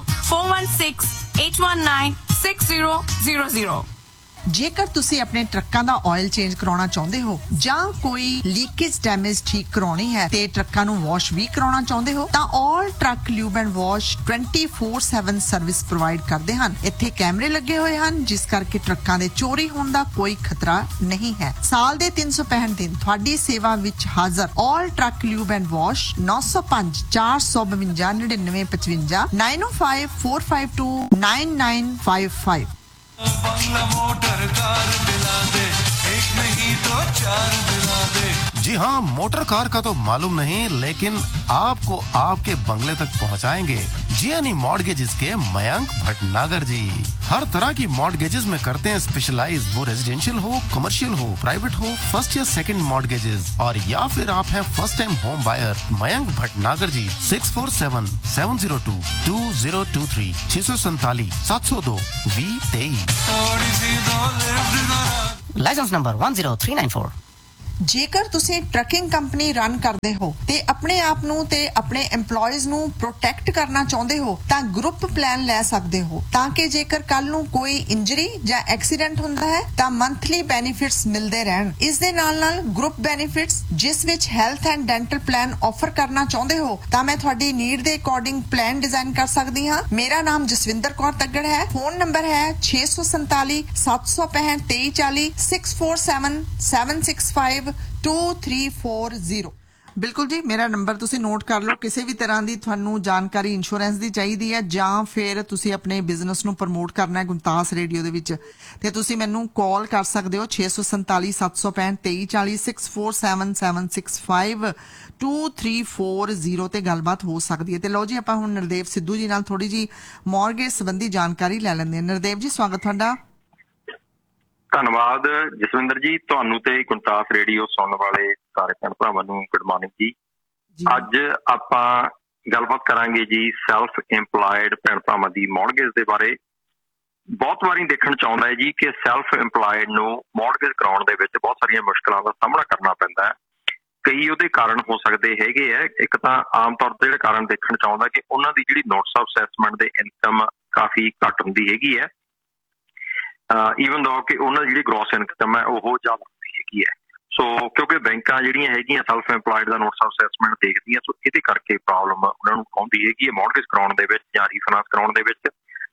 416-819-6000। ਜੇਕਰ ਤੁਸੀਂ ਆਪਣੇ ਟਰੱਕਾਂ ਦਾ ਆਇਲ ਚੇਂਜ ਕਰਾਉਣਾ ਚਾਹੁੰਦੇ ਹੋ ਜਾਂ ਕੋਈ ਲੀਕੇਜ ਡੈਮੇਜ ਠੀਕ ਕਰਾਉਣੀ ਹੈ ਤੇ ਟਰੱਕਾਂ ਨੂੰ ਵਾਸ਼ ਵੀ ਕਰਾਉਣਾ ਚਾਹੁੰਦੇ ਹੋ ਤਾਂ ਆਲ truck lube and wash 24/7 service provide ਕਰਦੇ ਹਨ। ਇੱਥੇ ਕੈਮਰੇ ਲੱਗੇ ਹੋਏ ਹਨ, ਜਿਸ ਕਰਕੇ ਟਰੱਕਾਂ ਦੇ ਚੋਰੀ ਹੋਣ ਦਾ ਕੋਈ ਖਤਰਾ ਨਹੀਂ ਹੈ। ਸਾਲ ਦੇ 365 ਦਿਨ ਤੁਹਾਡੀ ਸੇਵਾ ਵਿੱਚ ਹਾਜ਼ਰ ਆਲ truck lube and wash 905 452 9955 905 452 9955। Bangla motor car दिला दे, एक नहीं तो 4 दिला दे। जी हाँ, मोटर कार का तो मालूम नहीं, लेकिन आपको आपके बंगले तक पहुंचाएंगे। जीएनई मॉर्गेजेस के मयंक भटनागर जी। हर तरह की मॉर्गेजेस में करते हैं स्पेशलाइज, वो रेजिडेंशियल हो, कमर्शियल हो, प्राइवेट हो, फर्स्ट या सेकंड मॉर्गेजेस, और या फिर आप हैं first time home buyer. Mayank Bhatnagar जी 647-702-2023 647-702-2023। थोड़ी सी दो लिफ्ट दो ਲਾਇਸੈਂਸ ਨੰਬਰ 10394। ਜੇਕਰ ਤੁਸੀਂ ਟਰੱਕਿੰਗ ਕੰਪਨੀ ਰਨ ਕਰਦੇ ਹੋ ਤੇ ਆਪਣੇ ਆਪ ਨੂੰ ਤੇ ਆਪਣੇ EMPLOYEES ਨੂੰ ਪ੍ਰੋਟੈਕਟ ਕਰਨਾ ਚਾਹੁੰਦੇ ਹੋ ਤਾਂ ਗਰੁੱਪ ਪਲਾਨ ਲੈ ਸਕਦੇ ਹੋ, ਤਾਂ ਕਿ ਜੇਕਰ ਕੱਲ ਨੂੰ ਕੋਈ ਇੰਜਰੀ ਜਾਂ ਐਕਸੀਡੈਂਟ ਹੁੰਦਾ ਹੈ ਤਾਂ ਮੰਥਲੀ ਬੈਨੀਫਿਟਸ ਮਿਲਦੇ ਰਹਿਣ। ਇਸ ਦੇ ਨਾਲ ਗਰੁੱਪ ਬੈਨੀਫਿਟਸ ਜਿਸ ਵਿੱਚ health and dental plan offer ਕਰਨਾ ਚਾਹੁੰਦੇ ਹੋ ਤਾਂ ਮੈਂ ਤੁਹਾਡੀ ਨੀਡ ਦੇ ਅਕੋਰਡਿੰਗ ਪਲਾਨ ਡਿਜ਼ਾਈਨ ਕਰ ਸਕਦੀ ਹਾਂ। ਮੇਰਾ ਨਾਮ ਜਸਵਿੰਦਰ ਕੌਰ ਤੱਗੜ ਹੈ। ਫੋਨ ਨੰਬਰ ਹੈ 647 765 2340 647 7652340। ਬਿਲਕੁਲ ਜੀ, ਮੇਰਾ ਨੰਬਰ ਤੁਸੀਂ ਨੋਟ ਕਰ ਲਓ। ਕਿਸੇ ਵੀ ਤਰ੍ਹਾਂ ਦੀ ਤੁਹਾਨੂੰ ਜਾਣਕਾਰੀ ਇੰਸ਼ੋਰੈਂਸ ਦੀ ਚਾਹੀਦੀ ਹੈ ਜਾਂ ਫਿਰ ਤੁਸੀਂ ਆਪਣੇ ਬਿਜ਼ਨਸ ਨੂੰ ਪ੍ਰਮੋਟ ਕਰਨਾ ਹੈ ਗੁਣਤਾਸ ਰੇਡੀਓ ਦੇ ਵਿੱਚ, ਤੇ ਤੁਸੀਂ ਮੈਨੂੰ ਕਾਲ ਕਰ ਸਕਦੇ ਹੋ 647 765 2340 647 765 2340 ਤੇ ਗੱਲਬਾਤ ਹੋ ਸਕਦੀ ਹੈ। ਤੇ ਲਓ ਜੀ, ਆਪਾਂ ਹੁਣ ਨਰਦੇਵ ਸਿੱਧੂ ਜੀ ਨਾਲ ਥੋੜੀ ਜੀ ਮੌਰਗੇਜ ਸੰਬੰਧੀ ਜਾਣਕਾਰੀ ਲੈ ਲੈਂਦੇ ਹਾਂ। ਨਰਦੇਵ ਜੀ, ਸਵਾਗਤ ਤੁਹਾਡਾ। ਧੰਨਵਾਦ ਜਸਵਿੰਦਰ ਜੀ, ਤੁਹਾਨੂੰ ਤੇ ਗੁਣਤਾਸ ਰੇਡੀਓ ਸੁਣਨ ਵਾਲੇ ਸਾਰੇ ਭੈਣ ਭਰਾਵਾਂ ਨੂੰ ਗੁੱਡ ਮਾਰਨਿੰਗ ਜੀ। ਅੱਜ ਆਪਾਂ ਗੱਲਬਾਤ ਕਰਾਂਗੇ ਜੀ ਸੈਲਫ ਇੰਪਲਾਇਡ ਭੈਣ ਭਰਾਵਾਂ ਦੀ ਮੌਰਗੇਜ ਦੇ ਬਾਰੇ। ਬਹੁਤ ਵਾਰੀ ਦੇਖਣ ਚ ਆਉਂਦਾ ਹੈ ਜੀ ਕਿ ਸੈਲਫ ਇੰਪਲਾਇਡ ਨੂੰ ਮੌਰਗੇਜ ਕਰਾਉਣ ਦੇ ਵਿੱਚ ਬਹੁਤ ਸਾਰੀਆਂ ਮੁਸ਼ਕਲਾਂ ਦਾ ਸਾਹਮਣਾ ਕਰਨਾ ਪੈਂਦਾ ਹੈ। ਕਈ ਉਹਦੇ ਕਾਰਨ ਹੋ ਸਕਦੇ ਹੈਗੇ ਹੈ। ਇੱਕ ਤਾਂ ਆਮ ਤੌਰ ਤੇ ਜਿਹੜਾ ਕਾਰਨ ਦੇਖਣ ਚ ਆਉਂਦਾ ਕਿ ਉਹਨਾਂ ਦੀ ਜਿਹੜੀ ਨੋਟਸ ਆਫ ਅਸੈਸਮੈਂਟ ਦੇ ਇਨਕਮ ਕਾਫੀ ਘੱਟ ਹੁੰਦੀ ਹੈਗੀ ਹੈ, ਈਵਨ ਦੋ ਕਿ ਉਹਨਾਂ ਦੀ ਜਿਹੜੀ ਗ੍ਰੋਸ ਇਨਕਮ ਹੈ ਉਹ ਜ਼ਿਆਦਾ ਹੁੰਦੀ ਹੈਗੀ ਹੈ। ਸੋ ਕਿਉਂਕਿ ਬੈਂਕਾਂ ਜਿਹੜੀਆਂ ਹੈਗੀਆਂ self employed the notes of assessment ਦੇਖਦੀਆਂ, ਸੋ ਇਹਦੇ ਕਰਕੇ ਪ੍ਰੋਬਲਮ ਉਹਨਾਂ ਨੂੰ ਆਉਂਦੀ ਹੈਗੀ ਹੈ ਮੌਰਗੇਜ ਕਰਾਉਣ ਦੇ ਵਿੱਚ ਜਾਂ ਰੀਫਾਈਨਾਂਸ ਕਰਾਉਣ ਦੇ ਵਿੱਚ।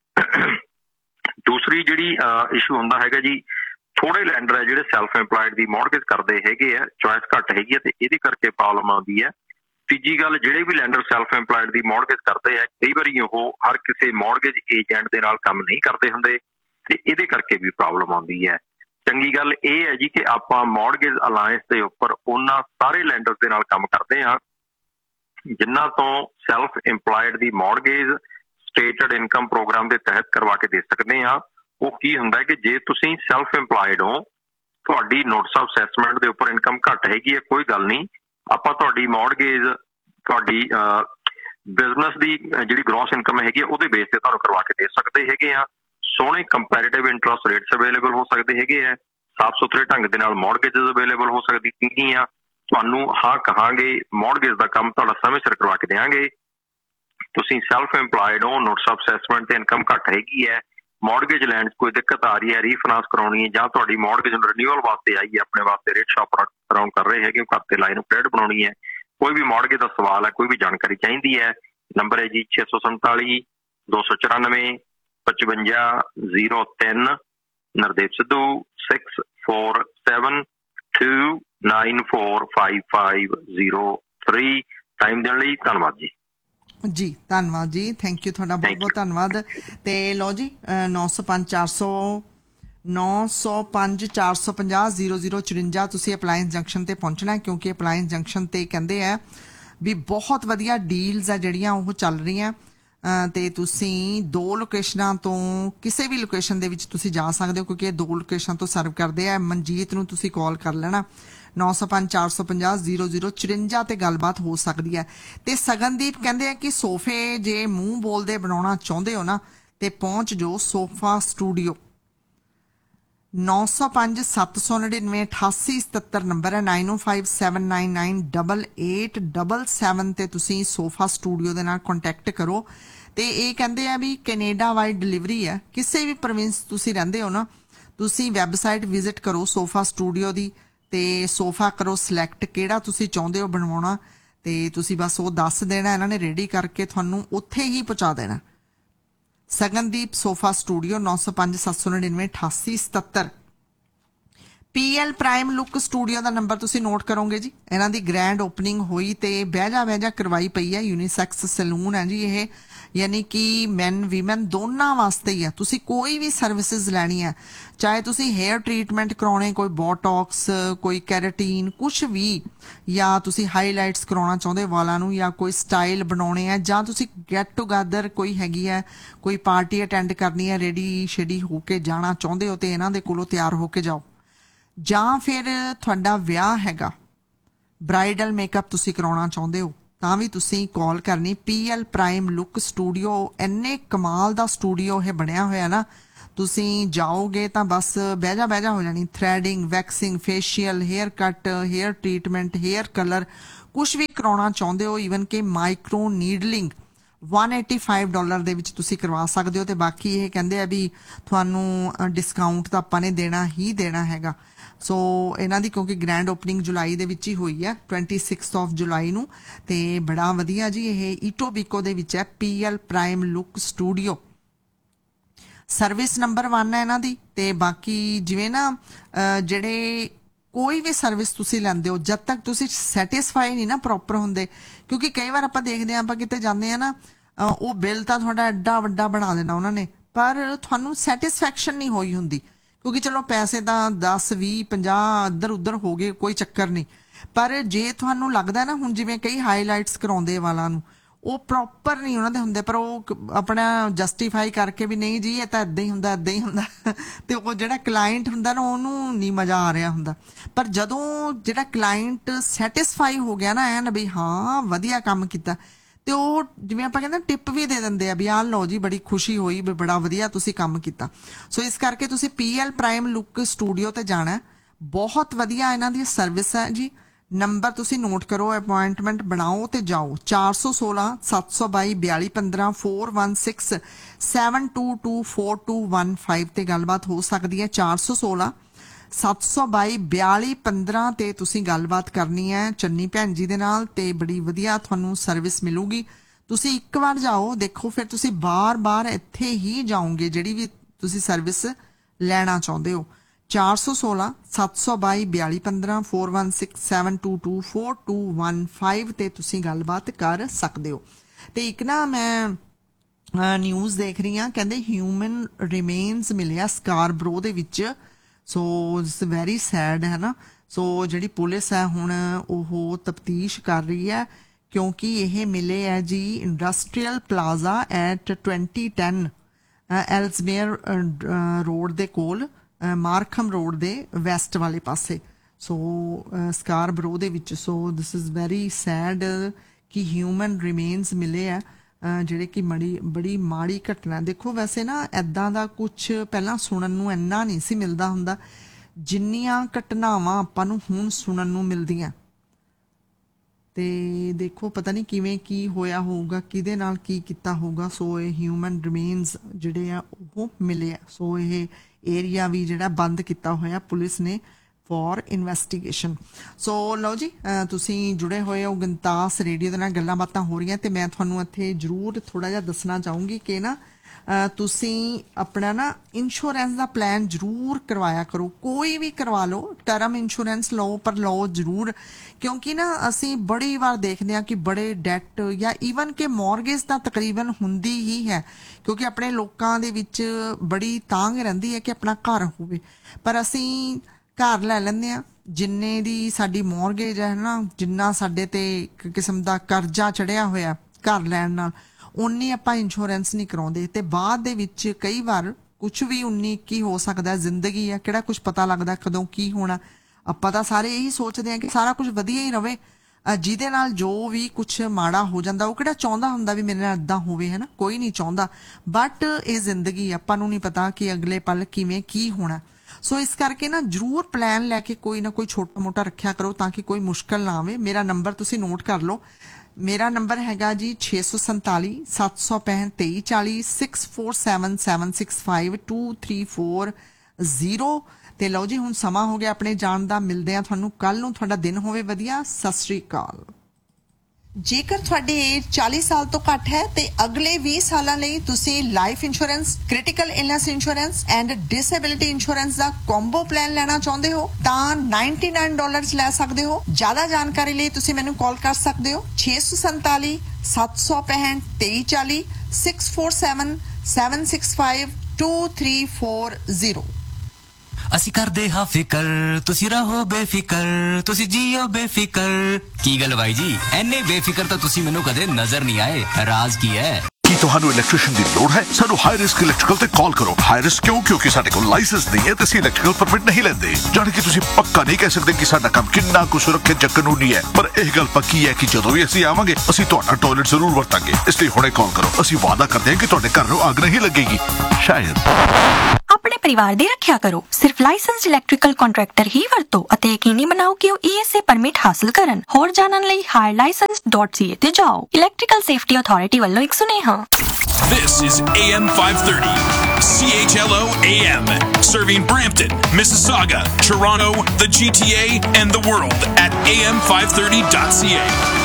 ਦੂਸਰੀ ਜਿਹੜੀ ਇਸ਼ੂ ਹੁੰਦਾ ਹੈਗਾ ਜੀ, ਥੋੜੇ ਲੈਂਡਰ ਹੈ ਜਿਹੜੇ ਸੈਲਫ ਇੰਪਲਾਇਡ ਦੀ ਮੌਰਗੇਜ ਕਰਦੇ ਹੈਗੇ ਆ, ਚੋਇਸ ਘੱਟ ਹੈਗੀ ਹੈ ਤੇ ਇਹਦੇ ਕਰਕੇ ਪ੍ਰੋਬਲਮ ਆਉਂਦੀ ਹੈ। ਤੀਜੀ ਗੱਲ, ਜਿਹੜੇ ਵੀ ਲੈਂਡਰ ਸੈਲਫ ਇੰਪਲਾਇਡ ਦੀ ਮੌਰਗੇਜ ਕਰਦੇ ਆ, ਕਈ ਵਾਰੀ ਉਹ ਹਰ ਕਿਸੇ ਮੌਰਗੇਜ ਏਜੰਟ ਦੇ ਨਾਲ ਕੰਮ ਨਹੀਂ ਕਰਦੇ ਹੁੰਦੇ ਤੇ ਇਹਦੇ ਕਰਕੇ ਵੀ ਪ੍ਰੋਬਲਮ ਆਉਂਦੀ ਹੈ। ਚੰਗੀ ਗੱਲ ਇਹ ਹੈ ਜੀ ਕਿ ਆਪਾਂ ਮੌਰਗੇਜ ਅਲਾਇੰਸ ਦੇ ਉੱਪਰ ਉਹਨਾਂ ਸਾਰੇ ਲੈਂਡਰਸ ਦੇ ਨਾਲ ਕੰਮ ਕਰਦੇ ਹਾਂ ਜਿਨ੍ਹਾਂ ਤੋਂ ਸੈਲਫ ਇੰਪਲਾਇਡ ਦੀ ਮੌਰਗੇਜ ਸਟੇਟਡ ਇਨਕਮ ਪ੍ਰੋਗਰਾਮ ਦੇ ਤਹਿਤ ਕਰਵਾ ਕੇ ਦੇ ਸਕਦੇ ਹਾਂ। ਉਹ ਕੀ ਹੁੰਦਾ ਹੈ ਕਿ ਜੇ ਤੁਸੀਂ ਸੈਲਫ ਇੰਪਲਾਇਡ ਹੋ, ਤੁਹਾਡੀ ਨੋਟਸ ਆਫ ਅਸੈਸਮੈਂਟ ਦੇ ਉੱਪਰ ਇਨਕਮ ਘੱਟ ਹੈਗੀ ਹੈ, ਕੋਈ ਗੱਲ ਨਹੀਂ, ਆਪਾਂ ਤੁਹਾਡੀ ਮੌਰਗੇਜ ਤੁਹਾਡੀ ਬਿਜ਼ਨਸ ਦੀ ਜਿਹੜੀ ਗ੍ਰੋਸ ਇਨਕਮ ਹੈਗੀ ਹੈ ਉਹਦੇ ਬੇਸ ਤੇ ਤੁਹਾਨੂੰ ਕਰਵਾ ਕੇ ਦੇ ਸਕਦੇ ਹੈਗੇ ਆ। ਸੋਹਣੇ ਕੰਪੈਰੀਟਿਵ ਇੰਟਰਸਟ ਰੇਟਸ ਅਵੇਲੇਬਲ ਹੋ ਸਕਦੇ ਹੈਗੇ ਆ, ਸਾਫ ਸੁਥਰੇ ਢੰਗ ਦੇ ਨਾਲ ਮੌਰਗੇਜਸ ਅਵੇਲੇਬਲ ਹੋ ਸਕਦੀਆਂ। ਤੁਹਾਨੂੰ ਹਾਂ ਕਹਾਂਗੇ ਮੌਰਗੇਜ ਦਾ ਕੰਮ ਤੁਹਾਡਾ ਸਮੇਂ ਸਿਰ ਕਰਵਾ ਕੇ ਦੇਵਾਂਗੇ। ਤੁਸੀਂ ਸੈਲਫ ਇੰਪਲਾਇਡ ਹੋ, ਨੋਟਸ ਆਫ ਅਸੈਸਮੈਂਟ ਤੇ ਇਨਕਮ ਘੱਟ ਹੈਗੀ ਹੈ, ਮੌਰਗੇਜ ਲੈਣ 'ਚ ਕੋਈ ਦਿੱਕਤ ਆ ਰਹੀ ਹੈ, ਰੀਫਾਈਨਾਂਸ ਕਰਾਉਣੀ ਹੈ ਜਾਂ ਤੁਹਾਡੀ ਮੌਰਗੇਜ ਰਿਨਿਊਅਲ ਵਾਸਤੇ ਆਈ ਹੈ, ਆਪਣੇ ਵਾਸਤੇ ਰੇਟ ਸ਼ਾਪ ਅਰਾਊਂਡ ਕਰ ਰਹੇ ਹੈਗੇ, ਘਰ ਤੇ ਲਾਈਨ ਨੂੰ ਕ੍ਰੈਡਿਟ ਬਣਾਉਣੀ ਹੈ, ਕੋਈ ਵੀ ਮੌਰਗੇਜ ਦਾ ਸਵਾਲ ਹੈ, ਕੋਈ ਵੀ ਜਾਣਕਾਰੀ ਚਾਹੀਦੀ ਹੈ, ਨੰਬਰ ਹੈ ਜੀ 647 294 5503। ਨਰਦੇਵ ਸਿੱਧੂ 647-294-5503। ਟਾਈਮ ਦੇਣ ਲਈ ਧੰਨਵਾਦ ਜੀ। ਜੀ ਧੰਨਵਾਦ ਜੀ, ਥੈਂਕ ਯੂ ਤੁਹਾਡਾ, ਬਹੁਤ ਬਹੁਤ ਧੰਨਵਾਦ। ਤੇ ਲਓ ਜੀ, 905-450-0054 ਤੁਸੀਂ ਅਪਲਾਇੰਸ ਜੰਕਸ਼ਨ ਤੇ ਪਹੁੰਚਣਾ, ਕਿਉਂਕਿ ਅਪਲਾਇੰਸ ਜੰਕਸ਼ਨ ਤੇ ਕਹਿੰਦੇ ਆ ਵੀ ਬਹੁਤ ਵਧੀਆ ਡੀਲਸ ਆ ਜਿਹੜੀਆਂ ਉਹ ਚੱਲ ਰਹੀਆਂ ਤੇ ਤੁਸੀਂ 2 ਲੋਕੇਸ਼ਨਾਂ ਤੋਂ ਕਿਸੇ ਵੀ ਲੋਕੇਸ਼ਨ ਦੇ ਵਿੱਚ ਤੁਸੀਂ ਜਾ ਸਕਦੇ ਹੋ, ਕਿਉਂਕਿ ਇਹ 2 ਲੋਕੇਸ਼ਨ ਤੋਂ ਸਰਵ ਕਰਦੇ ਆ। ਮਨਜੀਤ ਨੂੰ ਤੁਸੀਂ ਕਾਲ ਕਰ ਲੈਣਾ 905-450-0054 ਤੇ ਗੱਲਬਾਤ ਹੋ ਸਕਦੀ ਹੈ। ਤੇ ਸਗਨਦੀਪ ਕਹਿੰਦੇ ਆ ਕਿ ਸੋਫੇ ਜੇ ਮੂੰਹ ਬੋਲਦੇ ਬਣਾਉਣਾ ਚਾਹੁੰਦੇ ਹੋ ਨਾ ਤੇ ਪਹੁੰਚ ਜੋ ਸੋਫਾ ਸਟੂਡੀਓ। 905-799-8877 ਨੰਬਰ ਹੈ, 9057998877 ਤੇ ਤੁਸੀਂ ਸੋਫਾ ਸਟੂਡੀਓ ਦੇ ਨਾਲ ਕੰਟੈਕਟ ਕਰੋ। ਤੇ ਇਹ ਕਹਿੰਦੇ ਆ ਵੀ ਕੈਨੇਡਾ ਵਾਈਡ ਡਿਲੀਵਰੀ ਹੈ, ਕਿਸੇ ਵੀ ਪ੍ਰੋਵਿੰਸ ਤੁਸੀਂ ਰਹਿੰਦੇ ਹੋ ਨਾ, ਤੁਸੀਂ ਵੈਬਸਾਈਟ ਵਿਜ਼ਿਟ ਕਰੋ ਸੋਫਾ ਸਟੂਡੀਓ ਦੀ ਤੇ ਸੋਫਾ ਕਰੋ ਸਿਲੈਕਟ ਕਿਹੜਾ ਤੁਸੀਂ ਚਾਹੁੰਦੇ ਹੋ ਬਣਵਾਉਣਾ, ਤੇ ਤੁਸੀਂ ਬਸ ਉਹ ਦੱਸ ਦੇਣਾ, ਇਹਨਾਂ ਨੇ ਰੈਡੀ ਕਰਕੇ ਤੁਹਾਨੂੰ ਉੱਥੇ ਹੀ ਪਹੁੰਚਾ ਦੇਣਾ। Sagandeep sofa studio 905-799-8877। PL prime look studio ਦਾ ਨੰਬਰ ਤੁਸੀਂ ਨੋਟ ਕਰੋਗੇ ਜੀ। ਇਹਨਾਂ ਦੀ ਗ੍ਰੈਂਡ ਓਪਨਿੰਗ ਹੋਈ ਤੇ ਬਹਿਜਾ ਕਰਵਾਈ ਪਈ ਹੈ, ਯੂਨੀਸੈਕਸ ਸੈਲੂਨ ਹੈ ਜੀ ਇਹ। यानी कि मैन वीमन दोनों वास्ते ही है। तुसी कोई भी सर्विसेज लैनी है, चाहे तुसी हेयर ट्रीटमेंट कराने, कोई बोटॉक्स, कोई कैरेटीन, कुछ भी, या तुसी हाईलाइट्स कराना चाहते वालों नूं, या कोई स्टाइल बनाने है, जां तुसी गेट टूगैदर कोई हैगी है, कोई पार्टी अटेंड करनी है, रेडी शेडी होके जाना चाहते हो तो इन्हां दे कोलों तैयार होके जाओ। जां फिर तुहाडा विआह हैगा, ब्राइडल मेकअप तुसी कराउणा चाहुंदे हो तां भी तुसी कॉल करनी। PL प्राइम लुक स्टूडियो, इन्ने कमाल दा स्टूडियो है बनया होया ना, तुसी जाओगे तां बस बह जा हो जानी। Threading, waxing, facial, hair cut, hair treatment, hair colour कुछ भी कराउणा चाहुंदे हो, ईवन कि माइक्रो नीडलिंग $185 ਦੇ ਵਿੱਚ ਤੁਸੀਂ ਕਰਵਾ ਸਕਦੇ ਹੋ। ਤੇ ਬਾਕੀ ਇਹ ਕਹਿੰਦੇ ਆ ਵੀ ਤੁਹਾਨੂੰ ਡਿਸਕਾਊਂਟ ਤਾਂ ਆਪਾਂ ਨੇ ਦੇਣਾ ਹੀ ਦੇਣਾ ਹੈਗਾ। ਸੋ ਇਹਨਾਂ ਦੀ ਕਿਉਂਕਿ ਗ੍ਰੈਂਡ ਓਪਨਿੰਗ ਜੁਲਾਈ ਦੇ ਵਿੱਚ ਹੀ ਹੋਈ ਹੈ 26 ਜੁਲਾਈ ਨੂੰ, ਤੇ ਬੜਾ ਵਧੀਆ ਜੀ ਇਹ ਈਟੋਬੀਕੋ ਦੇ ਵਿੱਚ ਹੈ PL prime look studio. Service number 1 ਹੈ ਇਹਨਾਂ ਦੀ। ਤੇ ਬਾਕੀ ਜਿਵੇਂ ਨਾ ਜਿਹੜੇ ਕੋਈ ਵੀ ਸਰਵਿਸ ਤੁਸੀਂ ਲੈਂਦੇ ਹੋ, ਜਦ ਤੱਕ ਤੁਸੀਂ ਸੈਟੀਸਫਾਈ ਨਹੀਂ ਨਾ ਪ੍ਰੋਪਰ ਹੁੰਦੇ, ਕਿਉਂਕਿ ਕਈ ਵਾਰ ਆਪਾਂ ਦੇਖਦੇ ਹਾਂ, ਆਪਾਂ ਕਿਤੇ ਜਾਂਦੇ ਆ ਨਾ, ਉਹ ਬਿੱਲ ਤਾਂ ਤੁਹਾਡਾ ਐਡਾ ਵੱਡਾ ਬਣਾ ਦੇਣਾ ਉਹਨਾਂ ਨੇ, ਪਰ ਤੁਹਾਨੂੰ ਸੈਟਿਸਫੈਕਸ਼ਨ ਨਹੀਂ ਹੋਈ ਹੁੰਦੀ, ਕਿਉਂਕਿ ਚਲੋ ਪੈਸੇ ਤਾਂ 10 20 50 ਇੱਧਰ ਉੱਧਰ ਹੋ ਗਏ, ਕੋਈ ਚੱਕਰ ਨਹੀਂ। ਪਰ ਜੇ ਤੁਹਾਨੂੰ ਲੱਗਦਾ ਨਾ, ਹੁਣ ਜਿਵੇਂ ਕਈ ਹਾਈਲਾਈਟਸ ਕਰਾਉਂਦੇ ਵਾਲਾਂ ਨੂੰ, ਉਹ ਪ੍ਰੋਪਰ ਨਹੀਂ ਉਹਨਾਂ ਦੇ ਹੁੰਦੇ, ਪਰ ਉਹ ਆਪਣਾ ਜਸਟੀਫਾਈ ਕਰਕੇ ਵੀ ਨਹੀਂ ਜੀ ਇਹ ਤਾਂ ਇੱਦਾਂ ਹੀ ਹੁੰਦਾ ਇੱਦਾਂ ਹੀ ਹੁੰਦਾ, ਤੇ ਉਹ ਜਿਹੜਾ ਕਲਾਇੰਟ ਹੁੰਦਾ ਨਾ ਉਹਨੂੰ ਨਹੀਂ ਮਜ਼ਾ ਆ ਰਿਹਾ ਹੁੰਦਾ। ਪਰ ਜਦੋਂ ਜਿਹੜਾ ਕਲਾਇੰਟ ਸੈਟਿਸਫਾਈ ਹੋ ਗਿਆ ਨਾ, ਐਨ ਵੀ ਹਾਂ ਵਧੀਆ ਕੰਮ ਕੀਤਾ, ਤੇ ਉਹ ਜਿਵੇਂ ਆਪਾਂ ਕਹਿੰਦੇ ਟਿਪ ਵੀ ਦੇ ਦਿੰਦੇ ਆ ਵੀ ਆਹ ਲਓ ਜੀ, ਬੜੀ ਖੁਸ਼ੀ ਹੋਈ ਵੀ ਬੜਾ ਵਧੀਆ ਤੁਸੀਂ ਕੰਮ ਕੀਤਾ। ਸੋ ਇਸ ਕਰਕੇ ਤੁਸੀਂ PL ਪ੍ਰਾਈਮ ਲੁੱਕ ਸਟੂਡੀਓ ਤੇ ਜਾਣਾ, ਬਹੁਤ ਵਧੀਆ ਇਹਨਾਂ ਦੀ ਸਰਵਿਸ ਹੈ ਜੀ। ਨੰਬਰ ਤੁਸੀਂ ਨੋਟ ਕਰੋ, ਅਪਾਇੰਟਮੈਂਟ ਬਣਾਓ ਤੇ ਜਾਓ। 416 722 4215 416 722 4215 ਤੇ ਗੱਲਬਾਤ ਹੋ ਸਕਦੀ ਹੈ। 416 722 4215 ਤੇ ਤੁਸੀਂ ਗੱਲਬਾਤ ਕਰਨੀ ਹੈ ਚੰਨੀ ਭੈਣ ਜੀ ਦੇ ਨਾਲ, ਤੇ ਬੜੀ ਵਧੀਆ ਤੁਹਾਨੂੰ ਸਰਵਿਸ ਮਿਲੂਗੀ। ਤੁਸੀਂ ਇੱਕ ਵਾਰ ਜਾਓ, ਦੇਖੋ, ਫਿਰ ਤੁਸੀਂ ਬਾਰ-ਬਾਰ ਇੱਥੇ ਹੀ ਜਾਓਗੇ ਜਿਹੜੀ ਵੀ ਤੁਸੀਂ ਸਰਵਿਸ ਲੈਣਾ ਚਾਹੁੰਦੇ ਹੋ। 416 722 4215 416 722 4215 ਤੇ ਤੁਸੀਂ ਗੱਲਬਾਤ ਕਰ ਸਕਦੇ ਹੋ। ਤੇ ਇੱਕ ਨਾ ਮੈਂ ਨਿਊਜ਼ ਦੇਖ ਰਹੀ ਹਾਂ, ਕਹਿੰਦੇ ਹਿਊਮਨ ਰਿਮੇਨਸ ਮਿਲਿਆ ਸਕਾਰਬਰੋ ਦੇ ਵਿੱਚ। ਸੋ ਇਟਸ ਵੈਰੀ ਸੈਡ ਹੈ ਨਾ। ਸੋ ਜਿਹੜੀ ਪੁਲਿਸ ਹੈ ਹੁਣ ਉਹ ਤਫਤੀਸ਼ ਕਰ ਰਹੀ ਹੈ, ਕਿਉਂਕਿ ਇਹ ਮਿਲੇ ਹੈ ਜੀ ਇੰਡਸਟਰੀਅਲ ਪਲਾਜ਼ਾ ਐਟ 2010 ਐਲਸਮੇਅਰ ਰੋਡ ਦੇ ਕੋਲ, ਮਾਰਖਮ ਰੋਡ ਦੇ ਵੈਸਟ ਵਾਲੇ ਪਾਸੇ। ਸੋ ਸਕਾਰਬਰੋ ਦੇ ਵਿੱਚ। ਸੋ ਦਿਸ ਇਜ਼ ਵੈਰੀ ਸੈਡ ਕਿ ਹਿਊਮਨ ਰਿਮੇਨਸ ਮਿਲੇ ਆ, ਜਿਹੜੇ ਕਿ ਬੜੀ ਮਾੜੀ ਘਟਨਾ। ਦੇਖੋ ਵੈਸੇ ਨਾ ਇੱਦਾਂ ਦਾ ਕੁਝ ਪਹਿਲਾਂ ਸੁਣਨ ਨੂੰ ਇੰਨਾ ਨਹੀਂ ਸੀ ਮਿਲਦਾ ਹੁੰਦਾ, ਜਿੰਨੀਆਂ ਘਟਨਾਵਾਂ ਆਪਾਂ ਨੂੰ ਹੁਣ ਸੁਣਨ ਨੂੰ ਮਿਲਦੀਆਂ। ਤੇ ਦੇਖੋ ਪਤਾ ਨਹੀਂ ਕਿਵੇਂ ਕੀ ਹੋਇਆ ਹੋਊਗਾ, ਕਿਹਦੇ ਨਾਲ ਕੀ ਕੀਤਾ ਹੋਊਗਾ। ਸੋ ਇਹ ਹਿਊਮਨ ਰਿਮੇਨਸ ਜਿਹੜੇ ਆ ਉਹ ਮਿਲੇ ਆ। ਸੋ ਇਹ ਏਰੀਆ ਵੀ ਜਿਹੜਾ ਬੰਦ ਕੀਤਾ ਹੋਇਆ ਪੁਲਿਸ ਨੇ ਫॉर ਇਨਵੈਸਟੀਗੇਸ਼ਨ। ਸੋ ਲਓ ਜੀ, ਤੁਸੀਂ ਜੁੜੇ ਹੋਏ ਹੋ ਗੰਤਾਸ ਰੇਡੀਓ ਦੇ ਨਾਲ, ਗੱਲਾਂ ਬਾਤਾਂ ਹੋ ਰਹੀਆਂ, ਤੇ ਮੈਂ ਤੁਹਾਨੂੰ ਇੱਥੇ ਜ਼ਰੂਰ ਥੋੜਾ ਜਿਹਾ ਦੱਸਣਾ ਚਾਹੂੰਗੀ ਕਿ ਨਾ ਤੁਸੀਂ ਆਪਣਾ ਨਾ ਇੰਸ਼ੋਰੈਂਸ ਦਾ ਪਲਾਨ ਜ਼ਰੂਰ ਕਰਵਾਇਆ ਕਰੋ। ਕੋਈ ਵੀ ਕਰਵਾ ਲਓ, ਟਰਮ ਇੰਸ਼ੋਰੈਂਸ ਲਓ, ਪਰ ਲਓ ਜ਼ਰੂਰ, ਕਿਉਂਕਿ ਨਾ ਅਸੀਂ ਬੜੀ ਵਾਰ ਦੇਖਦੇ ਹਾਂ ਕਿ ਬੜੇ ਡੈਟ ਜਾਂ ਈਵਨ ਕਿ ਮੌਰਗੇਜ ਤਾਂ ਤਕਰੀਬਨ ਹੁੰਦੀ ਹੀ ਹੈ, ਕਿਉਂਕਿ ਆਪਣੇ ਲੋਕਾਂ ਦੇ ਵਿੱਚ ਬੜੀ ਤਾਂਘ ਰਹਿੰਦੀ ਹੈ ਕਿ ਆਪਣਾ ਘਰ ਹੋਵੇ, ਪਰ ਅਸੀਂ ਘਰ ਲੈ ਲੈਂਦੇ ਆ, ਜਿੰਨੇ ਦੀ ਸਾਡੀ ਮੌਰਗੇਜ ਹੈ ਨਾ, ਜਿੰਨਾ ਸਾਡੇ ਤੇ ਇੱਕ ਕਿਸਮ ਦਾ ਕਰਜ਼ਾ ਚੜਿਆ ਹੋਇਆ ਘਰ ਲੈਣ ਨਾਲ, ਉਨੀ ਆਪਾਂ ਇੰਸ਼ੋਰੈਂਸ ਨਹੀਂ ਕਰਾਉਂਦੇ। ਤੇ ਬਾਅਦ ਦੇ ਵਿੱਚ ਕਈ ਵਾਰ ਕੁਝ ਵੀ 19-21 ਹੋ ਸਕਦਾ, ਜ਼ਿੰਦਗੀ ਆ, ਕਿਹੜਾ ਕੁਝ ਪਤਾ ਲੱਗਦਾ ਕਦੋਂ ਕੀ ਹੋਣਾ। ਆਪਾਂ ਤਾਂ ਸਾਰੇ ਇਹੀ ਸੋਚਦੇ ਆ ਕਿ ਸਾਰਾ ਕੁਝ ਵਧੀਆ ਹੀ ਰਵੇ, ਜਿਹਦੇ ਨਾਲ ਜੋ ਵੀ ਕੁਝ ਮਾੜਾ ਹੋ ਜਾਂਦਾ ਉਹ ਕਿਹੜਾ ਚਾਹੁੰਦਾ ਹੁੰਦਾ ਵੀ ਮੇਰੇ ਨਾਲ ਏਦਾਂ ਹੋਵੇ, ਹੈ ਨਾ, ਕੋਈ ਨਹੀਂ ਚਾਹੁੰਦਾ। ਬਟ ਇਹ ਜ਼ਿੰਦਗੀ, ਆਪਾਂ ਨੂੰ ਨਹੀਂ ਪਤਾ ਕਿ ਅਗਲੇ ਪਲ ਕਿਵੇਂ ਕੀ ਹੋਣਾ। ਸੋ ਇਸ ਕਰਕੇ ਨਾ ਜ਼ਰੂਰ ਪਲਾਨ ਲੈ ਕੇ ਕੋਈ ਨਾ ਕੋਈ ਛੋਟਾ ਮੋਟਾ ਰੱਖਿਆ ਕਰੋ, ਤਾਂ ਕਿ ਕੋਈ ਮੁਸ਼ਕਲ ਨਾ ਆਵੇ। ਮੇਰਾ ਨੰਬਰ ਤੁਸੀਂ ਨੋਟ ਕਰ ਲਓ, ਮੇਰਾ ਨੰਬਰ ਹੈਗਾ ਜੀ 647 765 2340 647 765 2340। ਤੇ ਲਓ ਜੀ, ਹੁਣ ਸਮਾਂ ਹੋ ਗਿਆ ਆਪਣੇ ਜਾਣ ਦਾ। ਮਿਲਦੇ ਆ ਤੁਹਾਨੂੰ ਕੱਲ ਨੂੰ। ਤੁਹਾਡਾ ਦਿਨ ਹੋਵੇ ਵਧੀਆ। ਸਤਿ ਸ੍ਰੀ ਅਕਾਲ। ਜੇਕਰ ਤੁਹਾਡੀ ਏਜ 40 ਸਾਲ ਤੋਂ ਘੱਟ ਹੈ ਤੇ ਅਗਲੇ 20 ਸਾਲਾਂ ਲਈ ਤੁਸੀਂ life insurance, critical illness insurance and disability insurance the combo plan ਲੈਣਾ ਚਾਹੁੰਦੇ ਹੋ ਤਾਂ $99 ਲੈ ਸਕਦੇ ਹੋ। ਜ਼ਿਆਦਾ ਜਾਣਕਾਰੀ ਲਈ ਤੁਸੀਂ ਮੈਨੂੰ ਕਾਲ ਕਰ ਸਕਦੇ ਹੋ 647 765 2340 647 765 2340। ਅਸੀਂ ਕਰਦੇ ਹਾਂ ਫਿਕਰ, ਤੁਸੀਂ ਰਹੋ ਬੇਫਿਕਰ, ਤੁਸੀਂ ਜੀਓ ਬੇਫਿਕਰ। ਕੀ ਗੱਲ ਬਾਈ ਜੀ, ਐਨੇ ਬੇਫਿਕਰ ਤਾਂ ਤੁਸੀਂ ਮੈਨੂੰ ਕਦੇ ਨਜ਼ਰ ਨਹੀਂ ਆਏ। ਰਾਜ਼ ਕੀ ਹੈ? ਕੀ ਤੁਹਾਨੂੰ ਇਲੈਕਟ੍ਰੀਸ਼ੀਅਨ ਦੀ ਲੋੜ ਹੈ? ਸਾਨੂੰ ਹਾਈ ਰਿਸਕ ਇਲੈਕਟ੍ਰੀਕਲ ਤੇ ਕਾਲ ਕਰੋ। ਹਾਈ ਰਿਸਕ ਕਿਉਂ? ਕਿਉਂਕਿ ਸਾਡੇ ਕੋਲ ਲਾਇਸੈਂਸ ਨਹੀਂ ਹੈ ਤੇ ਅਸੀਂ ਇਲੈਕਟ੍ਰੀਕਲ ਪਰਮਿਟ ਨਹੀਂ ਲੈਂਦੇ। ਜਾਣੀ ਕਿ ਤੁਸੀਂ ਪੱਕਾ ਨਹੀਂ ਕਹਿ ਸਕਦੇ ਕਿ ਸਾਡਾ ਕੰਮ ਕਿੰਨਾ ਕੁ ਸੁਰੱਖਿਅਤ ਜਾਂ ਕਾਨੂੰਨੀ ਹੈ, ਪਰ ਇਹ ਗੱਲ ਪੱਕੀ ਹੈ ਕਿ ਜਦੋਂ ਵੀ ਅਸੀਂ ਆਵਾਂਗੇ ਅਸੀਂ ਤੁਹਾਡਾ ਟਾਇਲਟ ਜ਼ਰੂਰ ਵਰਤਾਂਗੇ। ਇਸ ਲਈ ਹੁਣੇ ਕਾਲ ਕਰੋ। ਅਸੀਂ ਵਾਅਦਾ ਕਰਦੇ ਹਾਂ ਕਿ ਤੁਹਾਡੇ ਘਰ ਨੂੰ ਅੱਗ ਨਹੀਂ ਲੱਗੇਗੀ। ਸ਼ਾਇਦ। ਆਪਣੇ ਪਰਿਵਾਰ ਦੀ ਰੱਖਿਆ ਕਰੋ। ਸਿਰਫ ਲਾਇਸੈਂਸਡ ਇਲੈਕਟ੍ਰੀਕਲ ਕੰਟਰੈਕਟਰ ਹੀ ਵਰਤੋ ਅਤੇ ਯਕੀਨੀ ਬਣਾਓ ਕਿ ਉਹ ESA ਪਰਮਿਟ ਹਾਸਲ ਕਰਨ। ਹੋਰ ਜਾਣਨ ਲਈ higherlicense.ca ਤੇ ਜਾਓ। ਇਲੈਕਟ੍ਰੀਕਲ ਸੇਫਟੀ ਅਥਾਰਟੀ ਵੱਲੋਂ ਇੱਕ ਸੁਨੇਹਾ। This is AM 530, CHLO AM, serving Brampton, Mississauga, Toronto, the GTA, and the world at am530.ca.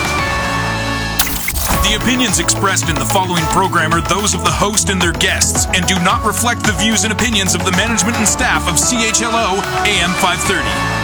The opinions expressed in the following program are those of the host and their guests and do not reflect the views and opinions of the management and staff of CHLO AM 530.